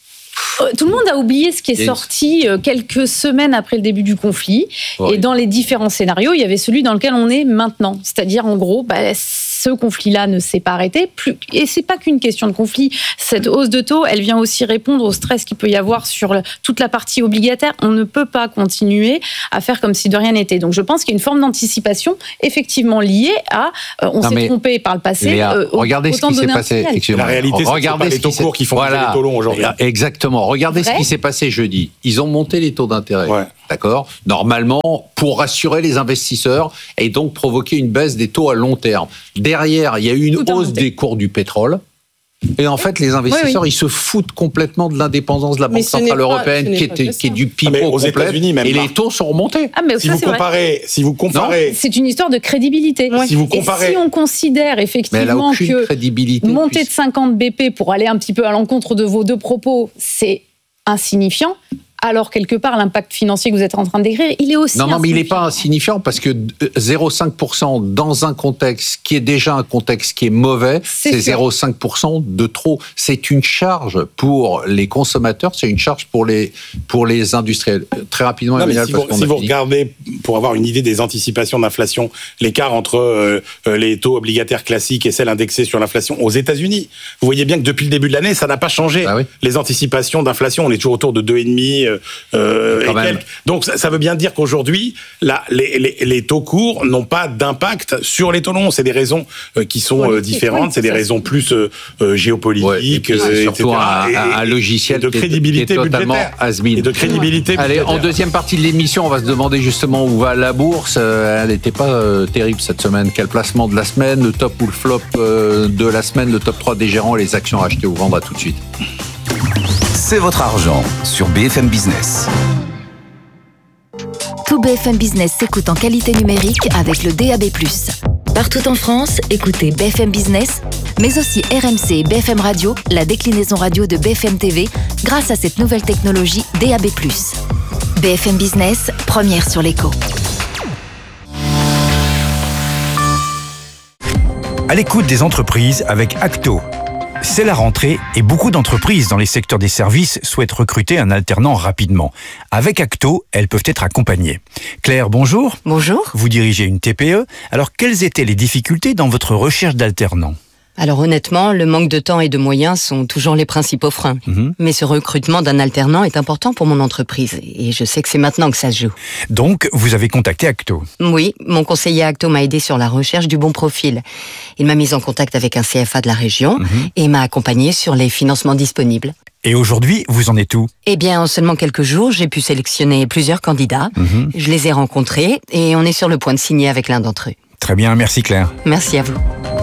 Tout le monde a oublié ce qui est sorti quelques semaines après le début du conflit. Oui. Et dans les différents scénarios, il y avait celui dans lequel on est maintenant. C'est-à-dire, en gros, bah, ce conflit-là ne s'est pas arrêté. Plus... Et c'est pas qu'une question de conflit. Cette hausse de taux, elle vient aussi répondre au stress qu'il peut y avoir sur toute la partie obligataire. On ne peut pas continuer à faire comme si de rien n'était. Donc, je pense qu'il y a une forme d'anticipation effectivement liée à... Euh, on non, s'est trompé par le passé. Léa, euh, regardez ce qui s'est passé. La réalité, c'est regardez que c'est pas les taux courts qui font voilà. les taux longs aujourd'hui. Exactement. Regardez Vrai? ce qui s'est passé jeudi. Ils ont monté les taux d'intérêt. Ouais. D'accord ? Normalement, pour rassurer les investisseurs et donc provoquer une baisse des taux à long terme. Derrière, il y a eu une Tout hausse des cours du pétrole. Et en fait, les investisseurs, oui, oui. ils se foutent complètement de l'indépendance de la Banque centrale européenne, qui, était, qui est du pipeau ah, complet. Même et pas. Les taux sont remontés. Ah, mais si, ça, vous comparez, si vous comparez, non, c'est une histoire de crédibilité. Ouais. Si vous comparez, et si on considère effectivement que monter puis... de cinquante B P pour aller un petit peu à l'encontre de vos deux propos, c'est insignifiant. Alors, quelque part, l'impact financier que vous êtes en train de décrire, il est aussi Non, non, mais il n'est pas insignifiant parce que zéro virgule cinq pour cent dans un contexte qui est déjà un contexte qui est mauvais, c'est, c'est zéro virgule cinq pour cent de trop. C'est une charge pour les consommateurs, c'est une charge pour les, pour les industriels. Très rapidement, non, Emmanuel, si vous, si vous regardez, pour avoir une idée des anticipations d'inflation, l'écart entre euh, les taux obligataires classiques et celles indexées sur l'inflation aux États-Unis, vous voyez bien que depuis le début de l'année, ça n'a pas changé. Ah oui. Les anticipations d'inflation, on est toujours autour de deux virgule cinq. Euh, et quelques. Donc ça, ça veut bien dire qu'aujourd'hui, là, les, les, les taux courts n'ont pas d'impact sur les taux longs. C'est des raisons euh, qui sont euh, différentes. Oui, c'est des raisons plus euh, euh, géopolitiques, ouais, euh, surtout un, et, un logiciel de crédibilité qui est totalement has-been. Et de crédibilité. Allez, budgétaire. En deuxième partie de l'émission, on va se demander justement où va la bourse. Elle n'était pas euh, terrible cette semaine. Quel placement de la semaine, le top ou le flop euh, de la semaine, le top trois des gérants et les actions achetées ou vendre. À tout de suite. C'est votre argent sur B F M Business. Tout B F M Business s'écoute en qualité numérique avec le D A B plus. Partout en France, écoutez B F M Business, mais aussi R M C et B F M Radio, la déclinaison radio de B F M T V, grâce à cette nouvelle technologie D A B plus. B F M Business, première sur l'écho. À l'écoute des entreprises avec Acto. C'est la rentrée et beaucoup d'entreprises dans les secteurs des services souhaitent recruter un alternant rapidement. Avec Acto, elles peuvent être accompagnées. Claire, bonjour. Bonjour. Vous dirigez une T P E. Alors, quelles étaient les difficultés dans votre recherche d'alternants ? Alors honnêtement, le manque de temps et de moyens sont toujours les principaux freins. Mmh. Mais ce recrutement d'un alternant est important pour mon entreprise et je sais que c'est maintenant que ça se joue. Donc, vous avez contacté Acto ? Oui, mon conseiller Acto m'a aidé sur la recherche du bon profil. Il m'a mis en contact avec un C F A de la région mmh. et m'a accompagné sur les financements disponibles. Et aujourd'hui, vous en êtes où ? Eh bien, en seulement quelques jours, j'ai pu sélectionner plusieurs candidats. Mmh. Je les ai rencontrés et on est sur le point de signer avec l'un d'entre eux. Très bien, merci Claire. Merci à vous.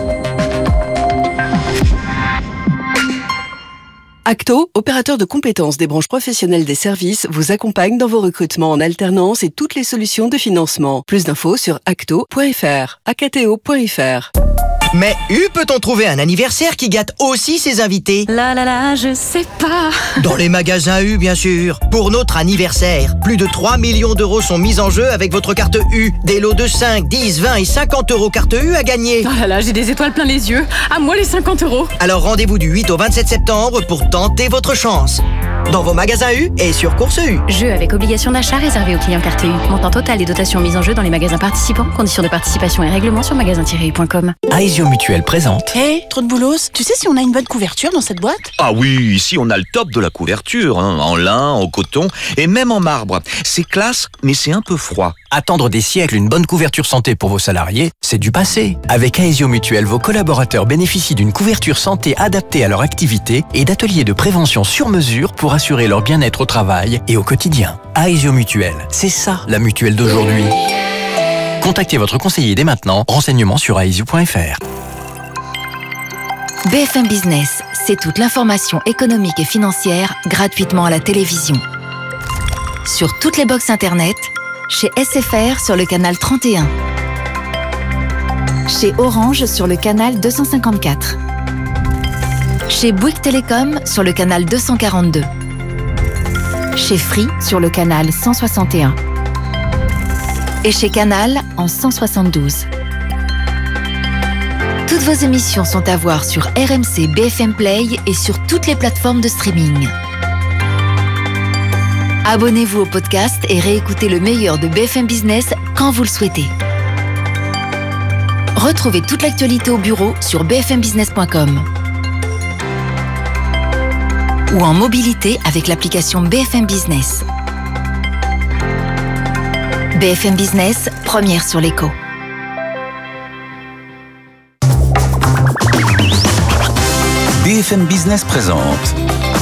Acto, opérateur de compétences des branches professionnelles des services, vous accompagne dans vos recrutements en alternance et toutes les solutions de financement. Plus d'infos sur acto point f r, acto point f r. Mais U peut-on trouver un anniversaire qui gâte aussi ses invités ? La la la, je sais pas. Dans les magasins U, bien sûr. Pour notre anniversaire, plus de trois millions d'euros sont mis en jeu avec votre carte U. Des lots de cinq, dix, vingt et cinquante euros carte U à gagner. Oh là là, j'ai des étoiles plein les yeux. À moi les cinquante euros. Alors rendez-vous du huit au vingt-sept septembre pour tenter votre chance. Dans vos magasins U et sur Course U. Jeu avec obligation d'achat réservé aux clients carte U. Montant total et dotations mises en jeu dans les magasins participants. Conditions de participation et règlements sur magasin tiret u point com. Aesio Mutuelle présente. Hé, hey, trop de boulos, tu sais si on a une bonne couverture dans cette boîte ? Ah oui, ici on a le top de la couverture, hein, en lin, en coton et même en marbre. C'est classe, mais c'est un peu froid. Attendre des siècles une bonne couverture santé pour vos salariés, c'est du passé. Avec Aesio Mutuelle, vos collaborateurs bénéficient d'une couverture santé adaptée à leur activité et d'ateliers de prévention sur mesure pour assurer leur bien-être au travail et au quotidien. Aesio Mutuelle, c'est ça la mutuelle d'aujourd'hui. Contactez votre conseiller dès maintenant. Renseignements sur aesio point f r. B F M Business, c'est toute l'information économique et financière gratuitement à la télévision. Sur toutes les box internet, chez S F R sur le canal trente et un, chez Orange sur le canal deux cent cinquante-quatre, chez Bouygues Télécom sur le canal deux cent quarante-deux, chez Free sur le canal cent soixante et un et chez Canal en cent soixante-douze. Toutes vos émissions sont à voir sur R M C B F M Play et sur toutes les plateformes de streaming. Abonnez-vous au podcast et réécoutez le meilleur de B F M Business quand vous le souhaitez. Retrouvez toute l'actualité au bureau sur b f m business point com ou en mobilité avec l'application B F M Business. B F M Business, première sur l'écho. B F M Business présente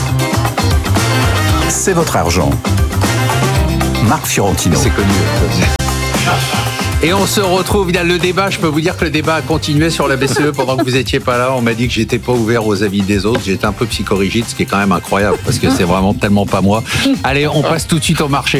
C'est votre argent. Marc Fiorentino. C'est connu. Et on se retrouve, il y a le débat, je peux vous dire que le débat a continué sur la B C E pendant que vous n'étiez pas là. On m'a dit que j'étais pas ouvert aux avis des autres. J'étais un peu psychorigide, ce qui est quand même incroyable parce que c'est vraiment tellement pas moi. Allez, on passe tout de suite au marché.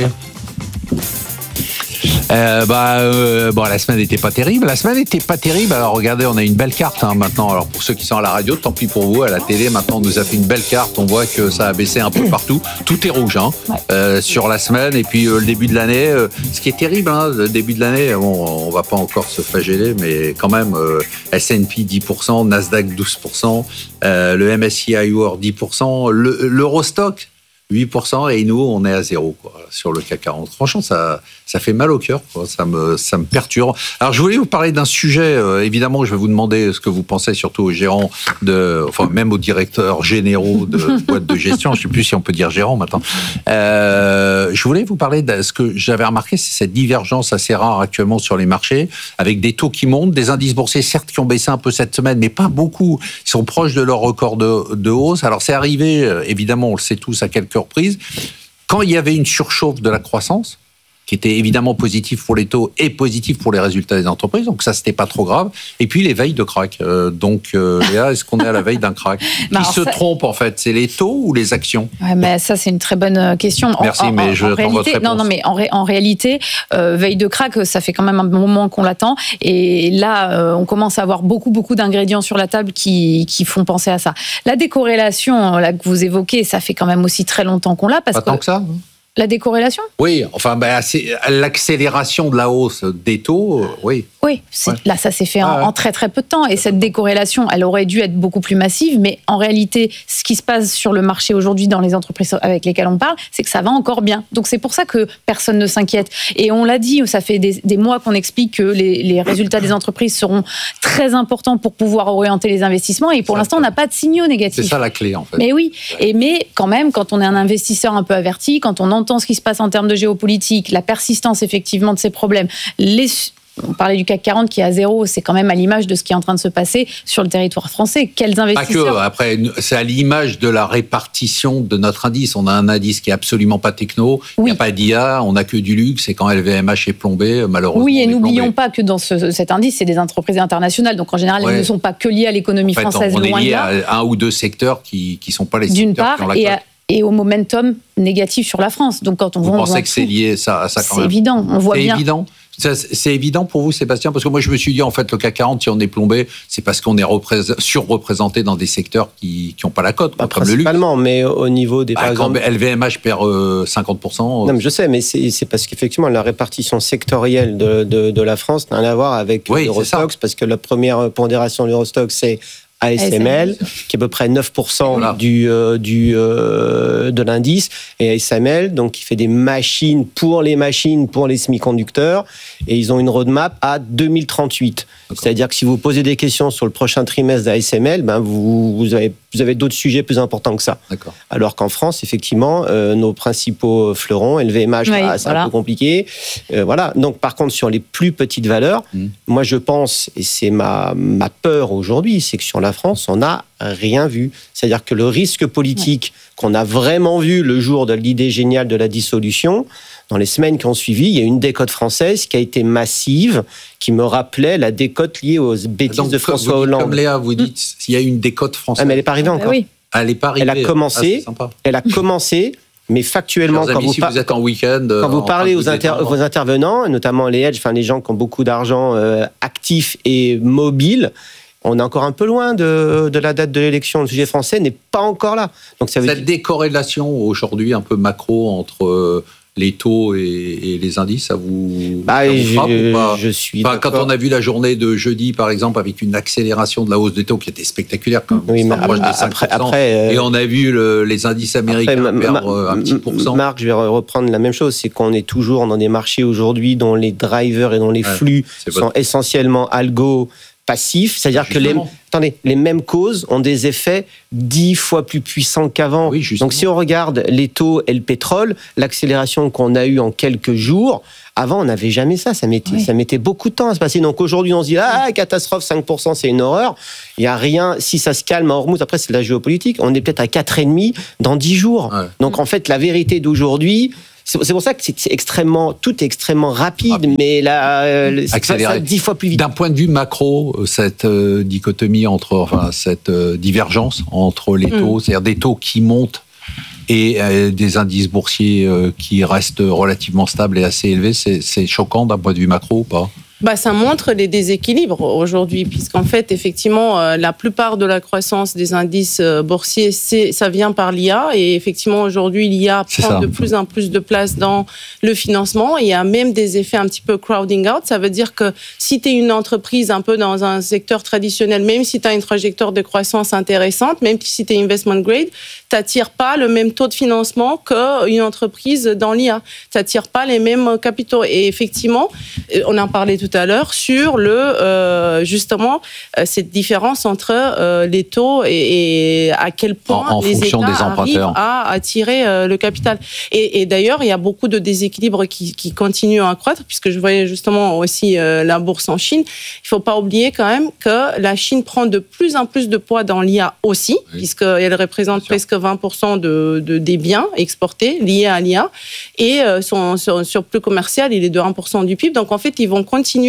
Euh, bah, euh, bon, la semaine n'était pas terrible. La semaine n'était pas terrible. Alors, regardez, on a une belle carte hein, maintenant. Alors, pour ceux qui sont à la radio, tant pis pour vous. À la télé, maintenant, on nous a fait une belle carte. On voit que ça a baissé un peu partout. Tout est rouge hein, euh, sur la semaine. Et puis, euh, le début de l'année, euh, ce qui est terrible, hein, le début de l'année, bon, on va pas encore se flageller, mais quand même, euh, S and P dix pour cent, Nasdaq douze pour cent, euh, le M S C I World dix pour cent, le, l'Eurostock huit pour cent et nous, on est à zéro quoi, sur le C A C quarante. Franchement, ça, ça fait mal au cœur, quoi. Ça me, ça me perturbe. Alors, je voulais vous parler d'un sujet. Euh, évidemment, je vais vous demander ce que vous pensez, surtout aux gérants, de, enfin même aux directeurs généraux de boîtes de gestion. Je ne sais plus si on peut dire gérant maintenant. Euh, je voulais vous parler de ce que j'avais remarqué, c'est cette divergence assez rare actuellement sur les marchés, avec des taux qui montent, des indices boursiers certes qui ont baissé un peu cette semaine, mais pas beaucoup. Ils sont proches de leur record de, de hausse. Alors, c'est arrivé, évidemment, on le sait tous à quelques reprises, quand il y avait une surchauffe de la croissance, qui était évidemment positif pour les taux et positif pour les résultats des entreprises, donc ça, c'était pas trop grave. Et puis, les veilles de crack. Euh, donc, euh, Léa, est-ce qu'on est à la veille d'un crack? Qui se ça... trompe, en fait? C'est les taux ou les actions? Ouais, mais ça, c'est une très bonne question. Merci, en, mais en, je en réalité, votre réponse. Non, non, mais en, ré, en réalité, euh, veille de crack, ça fait quand même un moment qu'on l'attend. Et là, euh, on commence à avoir beaucoup, beaucoup d'ingrédients sur la table qui, qui font penser à ça. La décorrélation, là, que vous évoquez, ça fait quand même aussi très longtemps qu'on l'a. Parce pas que... tant que ça. La décorrélation? Oui, enfin, ben, c'est l'accélération de la hausse des taux, euh, oui. Oui, ouais. Là, ça s'est fait ah, en, ouais. en très très peu de temps. Et cette décorrélation, elle aurait dû être beaucoup plus massive. Mais en réalité, ce qui se passe sur le marché aujourd'hui dans les entreprises avec lesquelles on parle, c'est que ça va encore bien. Donc c'est pour ça que personne ne s'inquiète. Et on l'a dit, ça fait des, des mois qu'on explique que les, les résultats des entreprises seront très importants pour pouvoir orienter les investissements. Et pour ça, l'instant, on n'a pas de signaux négatifs. C'est ça la clé, en fait. Mais oui. Et mais quand même, quand on est un investisseur un peu averti, quand on entend ce qui se passe en termes de géopolitique, la persistance effectivement de ces problèmes, les... On parlait du C A C quarante qui est à zéro, c'est quand même à l'image de ce qui est en train de se passer sur le territoire français. Quels investisseurs... Pas que, après, c'est à l'image de la répartition de notre indice. On a un indice qui est absolument pas techno, oui. Il n'y a pas d'I A, on n'a que du luxe, et quand L V M H est plombé, malheureusement. Oui, et n'oublions pas que dans ce, cet indice, c'est des entreprises internationales, donc en général, ouais. Elles ne sont pas que liées à l'économie en fait, française. On loin est lié de là. à un ou deux secteurs qui ne sont pas les D'une secteurs part, qui ont la et cote. À... et au momentum négatif sur la France. Donc quand on vous voit, pensez on voit que c'est lié ça, à ça quand c'est même? C'est évident, on voit c'est bien. Évident. Ça, c'est évident pour vous, Sébastien? Parce que moi, je me suis dit, en fait, le C A C quarante, si on est plombé, c'est parce qu'on est représ- surreprésenté dans des secteurs qui n'ont pas la cote, bah, comme le luxe. Principalement, mais au niveau des... Bah, par quand exemple... L V M H perd euh, cinquante pour cent... Non, mais je sais, mais c'est, c'est parce qu'effectivement, la répartition sectorielle de, de, de la France n'a rien à voir avec oui, l'Eurostoxx, parce que la première pondération de l'Eurostoxx, c'est A S M L, qui est à peu près neuf pour cent voilà. du, euh, du, euh, de l'indice, et A S M L, donc qui fait des machines pour les machines, pour les semi-conducteurs, et ils ont une roadmap à deux mille trente-huit. D'accord. C'est-à-dire que si vous posez des questions sur le prochain trimestre d'A S M L, ben vous, vous, avez, vous avez d'autres sujets plus importants que ça. D'accord. Alors qu'en France, effectivement, euh, nos principaux fleurons, L V M H, oui, bah, c'est voilà. un peu compliqué. Euh, voilà. Donc, par contre, sur les plus petites valeurs, mmh. moi je pense, et c'est ma, ma peur aujourd'hui, c'est que sur la France, on a rien vu. C'est-à-dire que le risque politique ouais. qu'on a vraiment vu le jour de l'idée géniale de la dissolution, dans les semaines qui ont suivi, il y a une décote française qui a été massive, qui me rappelait la décote liée aux bêtises Donc, de François vous dites, Hollande. Comme Léa, vous dites, il y a une décote française. Ah, mais elle n'est pas arrivée ah, encore. Oui. Elle n'est pas arrivée. Elle a commencé. Ah, elle a commencé. Mais factuellement, Chers quand, amis, vous, si par... vous êtes en week-end, quand vous parlez aux vous inter... vos intervenants, et notamment les hedge, enfin les gens qui ont beaucoup d'argent euh, actifs et mobiles, on est encore un peu loin de, de la date de l'élection. Le sujet français n'est pas encore là. Donc ça veut Cette dire... décorrélation aujourd'hui un peu macro entre euh, les taux et, et les indices, ça vous, bah, ça vous je, frappe ou pas je suis enfin, quand on a vu la journée de jeudi, par exemple, avec une accélération de la hausse des taux qui était spectaculaire, quand même, oui, mais proche des cinq pour cent, après, après, et on a vu le, les indices américains après, perdre ma, un petit pourcent. Marc, je vais reprendre la même chose, c'est qu'on est toujours dans des marchés aujourd'hui dont les drivers et dont les ouais, flux sont votre... essentiellement algo passifs, c'est-à-dire que les, attendez, les mêmes causes ont des effets dix fois plus puissants qu'avant. Oui, donc si on regarde les taux et le pétrole, l'accélération qu'on a eue en quelques jours, avant on n'avait jamais ça, ça mettait, oui. ça mettait beaucoup de temps à se passer. Donc aujourd'hui on se dit, ah, catastrophe, cinq pour cent c'est une horreur, il n'y a rien, si ça se calme à Hormuz, après c'est de la géopolitique, on est peut-être à quatre virgule cinq dans dix jours. Ouais. Donc en fait la vérité d'aujourd'hui, c'est pour ça que c'est extrêmement, tout est extrêmement rapide, rapide. mais là, euh, c'est ça dix fois plus vite. D'un point de vue macro, cette euh, dichotomie entre, enfin, cette euh, divergence entre les taux, mm. c'est-à-dire des taux qui montent et euh, des indices boursiers euh, qui restent relativement stables et assez élevés, c'est, c'est choquant d'un point de vue macro ou pas ? Bah, ça montre les déséquilibres aujourd'hui, puisqu'en fait, effectivement, euh, la plupart de la croissance des indices euh, boursiers, c'est, ça vient par l'I A. Et effectivement, aujourd'hui, l'I A prend de plus en plus de place dans le financement. Il y a même des effets un petit peu crowding out. Ça veut dire que si tu es une entreprise un peu dans un secteur traditionnel, même si tu as une trajectoire de croissance intéressante, même si tu es investment grade, tu n'attires pas le même taux de financement qu'une entreprise dans l'I A. Tu n'attires pas les mêmes capitaux. Et effectivement, on en parlait tout à l'heure sur le euh, justement euh, cette différence entre euh, les taux et, et à quel point en, en les États des arrivent à attirer euh, le capital. Et, et d'ailleurs, il y a beaucoup de déséquilibres qui, qui continuent à croître, puisque je voyais justement aussi euh, la bourse en Chine. Il faut pas oublier quand même que la Chine prend de plus en plus de poids dans l'I A aussi, oui. puisqu'elle représente presque vingt pour cent de, de, des biens exportés liés à l'I A, et euh, son, son surplus commercial, il est de un pour cent du P I B. Donc en fait, ils vont continuer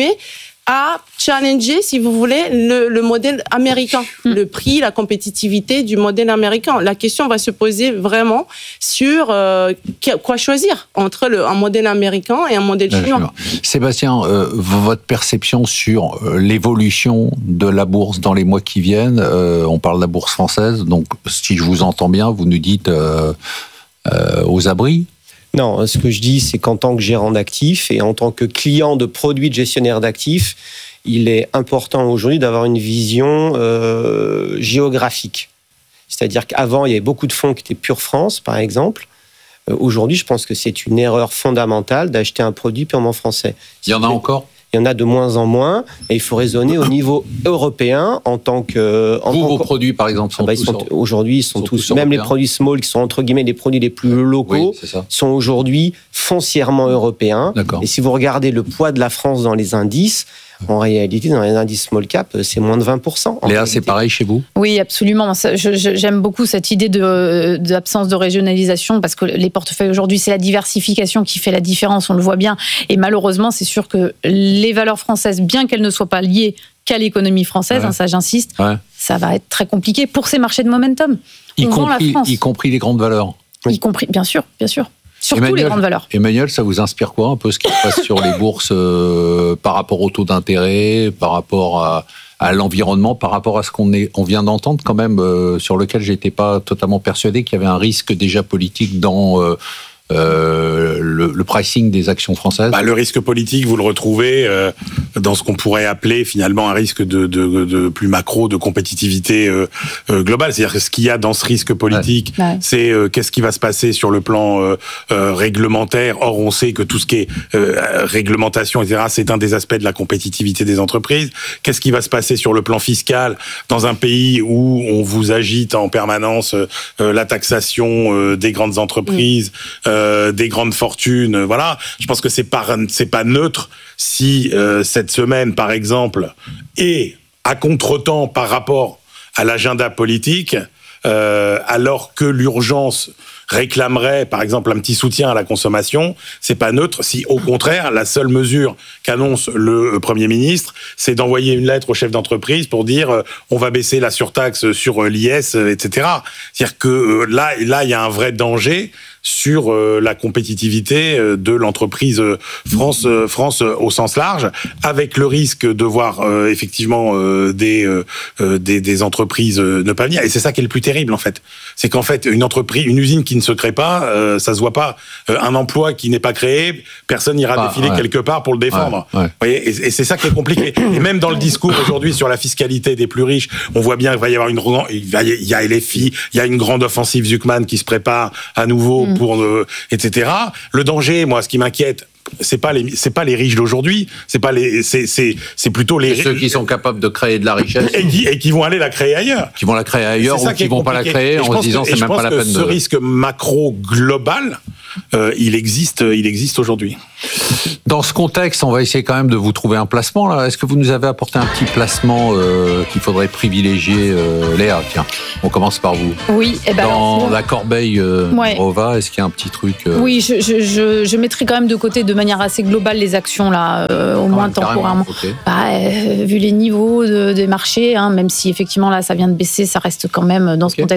à challenger, si vous voulez, le, le modèle américain, mmh. le prix, la compétitivité du modèle américain. La question va se poser vraiment sur euh, quoi choisir entre le, un modèle américain et un modèle chinois. Sébastien, euh, votre perception sur euh, l'évolution de la bourse dans les mois qui viennent, euh, on parle de la bourse française, donc si je vous entends bien, vous nous dites euh, euh, aux abris. Non, ce que je dis, c'est qu'en tant que gérant d'actifs et en tant que client de produits de gestionnaire d'actifs, il est important aujourd'hui d'avoir une vision euh, géographique. C'est-à-dire qu'avant, il y avait beaucoup de fonds qui étaient pure France, par exemple. Euh, aujourd'hui, je pense que c'est une erreur fondamentale d'acheter un produit purement français. Il y en a encore ? Il y en a de moins en moins, et il faut raisonner au niveau européen en tant que... En Vous, tant vos que... produits, par exemple, sont ah bah, tous... Ils sont, aujourd'hui, ils sont, sont tous... tous même les produits small, qui sont entre guillemets les produits les plus locaux, oui, sont aujourd'hui foncièrement européens. D'accord. Et si vous regardez le poids de la France dans les indices, en réalité, dans les indices small cap, c'est moins de vingt pour cent. Léa, c'est pareil chez vous ? Oui, absolument. Je, je, j'aime beaucoup cette idée de, d'absence de régionalisation, parce que les portefeuilles aujourd'hui, c'est la diversification qui fait la différence, on le voit bien. Et malheureusement, c'est sûr que les valeurs françaises, bien qu'elles ne soient pas liées qu'à l'économie française, ouais. hein, ça j'insiste, ouais. ça va être très compliqué pour ces marchés de momentum. Y, compris, y compris les grandes valeurs. Oui. Y compris, bien sûr, bien sûr. Surtout Emmanuel, les grandes valeurs. Emmanuel, ça vous inspire quoi un peu ce qui se passe sur les bourses euh, par rapport au taux d'intérêt, par rapport à, à l'environnement, par rapport à ce qu'on est, on vient d'entendre quand même, euh, sur lequel j'étais pas totalement persuadé qu'il y avait un risque déjà politique dans euh, euh, le, le pricing des actions françaises. Bah, le risque politique, vous le retrouvez euh, dans ce qu'on pourrait appeler finalement un risque de, de, de plus macro, de compétitivité euh, euh, globale. C'est-à-dire que ce qu'il y a dans ce risque politique, ouais. Ouais. c'est euh, qu'est-ce qui va se passer sur le plan euh, euh, réglementaire. Or, on sait que tout ce qui est euh, réglementation, et cetera, c'est un des aspects de la compétitivité des entreprises. Qu'est-ce qui va se passer sur le plan fiscal dans un pays où on vous agite en permanence euh, la taxation euh, des grandes entreprises, mmh. euh, des grandes fortunes, voilà. Je pense que c'est pas c'est pas neutre si euh, cette semaine, par exemple, est à contretemps par rapport à l'agenda politique, euh, alors que l'urgence réclamerait, par exemple, un petit soutien à la consommation, c'est pas neutre. Si, au contraire, la seule mesure qu'annonce le Premier ministre, c'est d'envoyer une lettre au chef d'entreprise pour dire euh, on va baisser la surtaxe sur euh, l'I S, euh, et cetera. C'est-à-dire que euh, là, là, il y a un vrai danger sur euh, la compétitivité euh, de l'entreprise euh, France, euh, France euh, au sens large, avec le risque de voir euh, effectivement euh, des, euh, des des entreprises euh, ne pas venir. Et c'est ça qui est le plus terrible en fait. C'est qu'en fait une entreprise, une usine qui ne se crée pas, euh, ça se voit pas. Euh, un emploi qui n'est pas créé, personne n'ira ah, défiler ouais. quelque part pour le défendre. Ouais, ouais. Vous voyez, et, et c'est ça qui est compliqué. Et même dans le discours aujourd'hui sur la fiscalité des plus riches, on voit bien qu'il va y avoir une, il va y, il y a L F I, il y a une grande offensive Zuckman qui se prépare à nouveau. Mm. Pour, euh, et cetera. Le danger, moi, ce qui m'inquiète, c'est pas les, c'est pas les riches d'aujourd'hui, c'est pas les, c'est, c'est, c'est plutôt les c'est ceux qui sont capables de créer de la richesse et qui, et qui vont aller la créer ailleurs, qui vont la créer ailleurs ou qui, qui vont pas la créer en se disant que, c'est même pas la peine de. Ce risque macro global, euh, il existe, il existe aujourd'hui. Dans ce contexte, on va essayer quand même de vous trouver un placement là. Est-ce que vous nous avez apporté un petit placement euh, qu'il faudrait privilégier, euh, Léa? Tiens, on commence par vous. Oui. Eh ben dans alors, la corbeille euh, ouais. Rova, est-ce qu'il y a un petit truc euh... Oui, je, je, je, je mettrai quand même de côté de manière assez globale les actions là, euh, au ah, moins temporairement. Okay. Bah, euh, vu les niveaux de, des marchés, hein, même si effectivement là ça vient de baisser, ça reste quand même dans okay. ce contexte.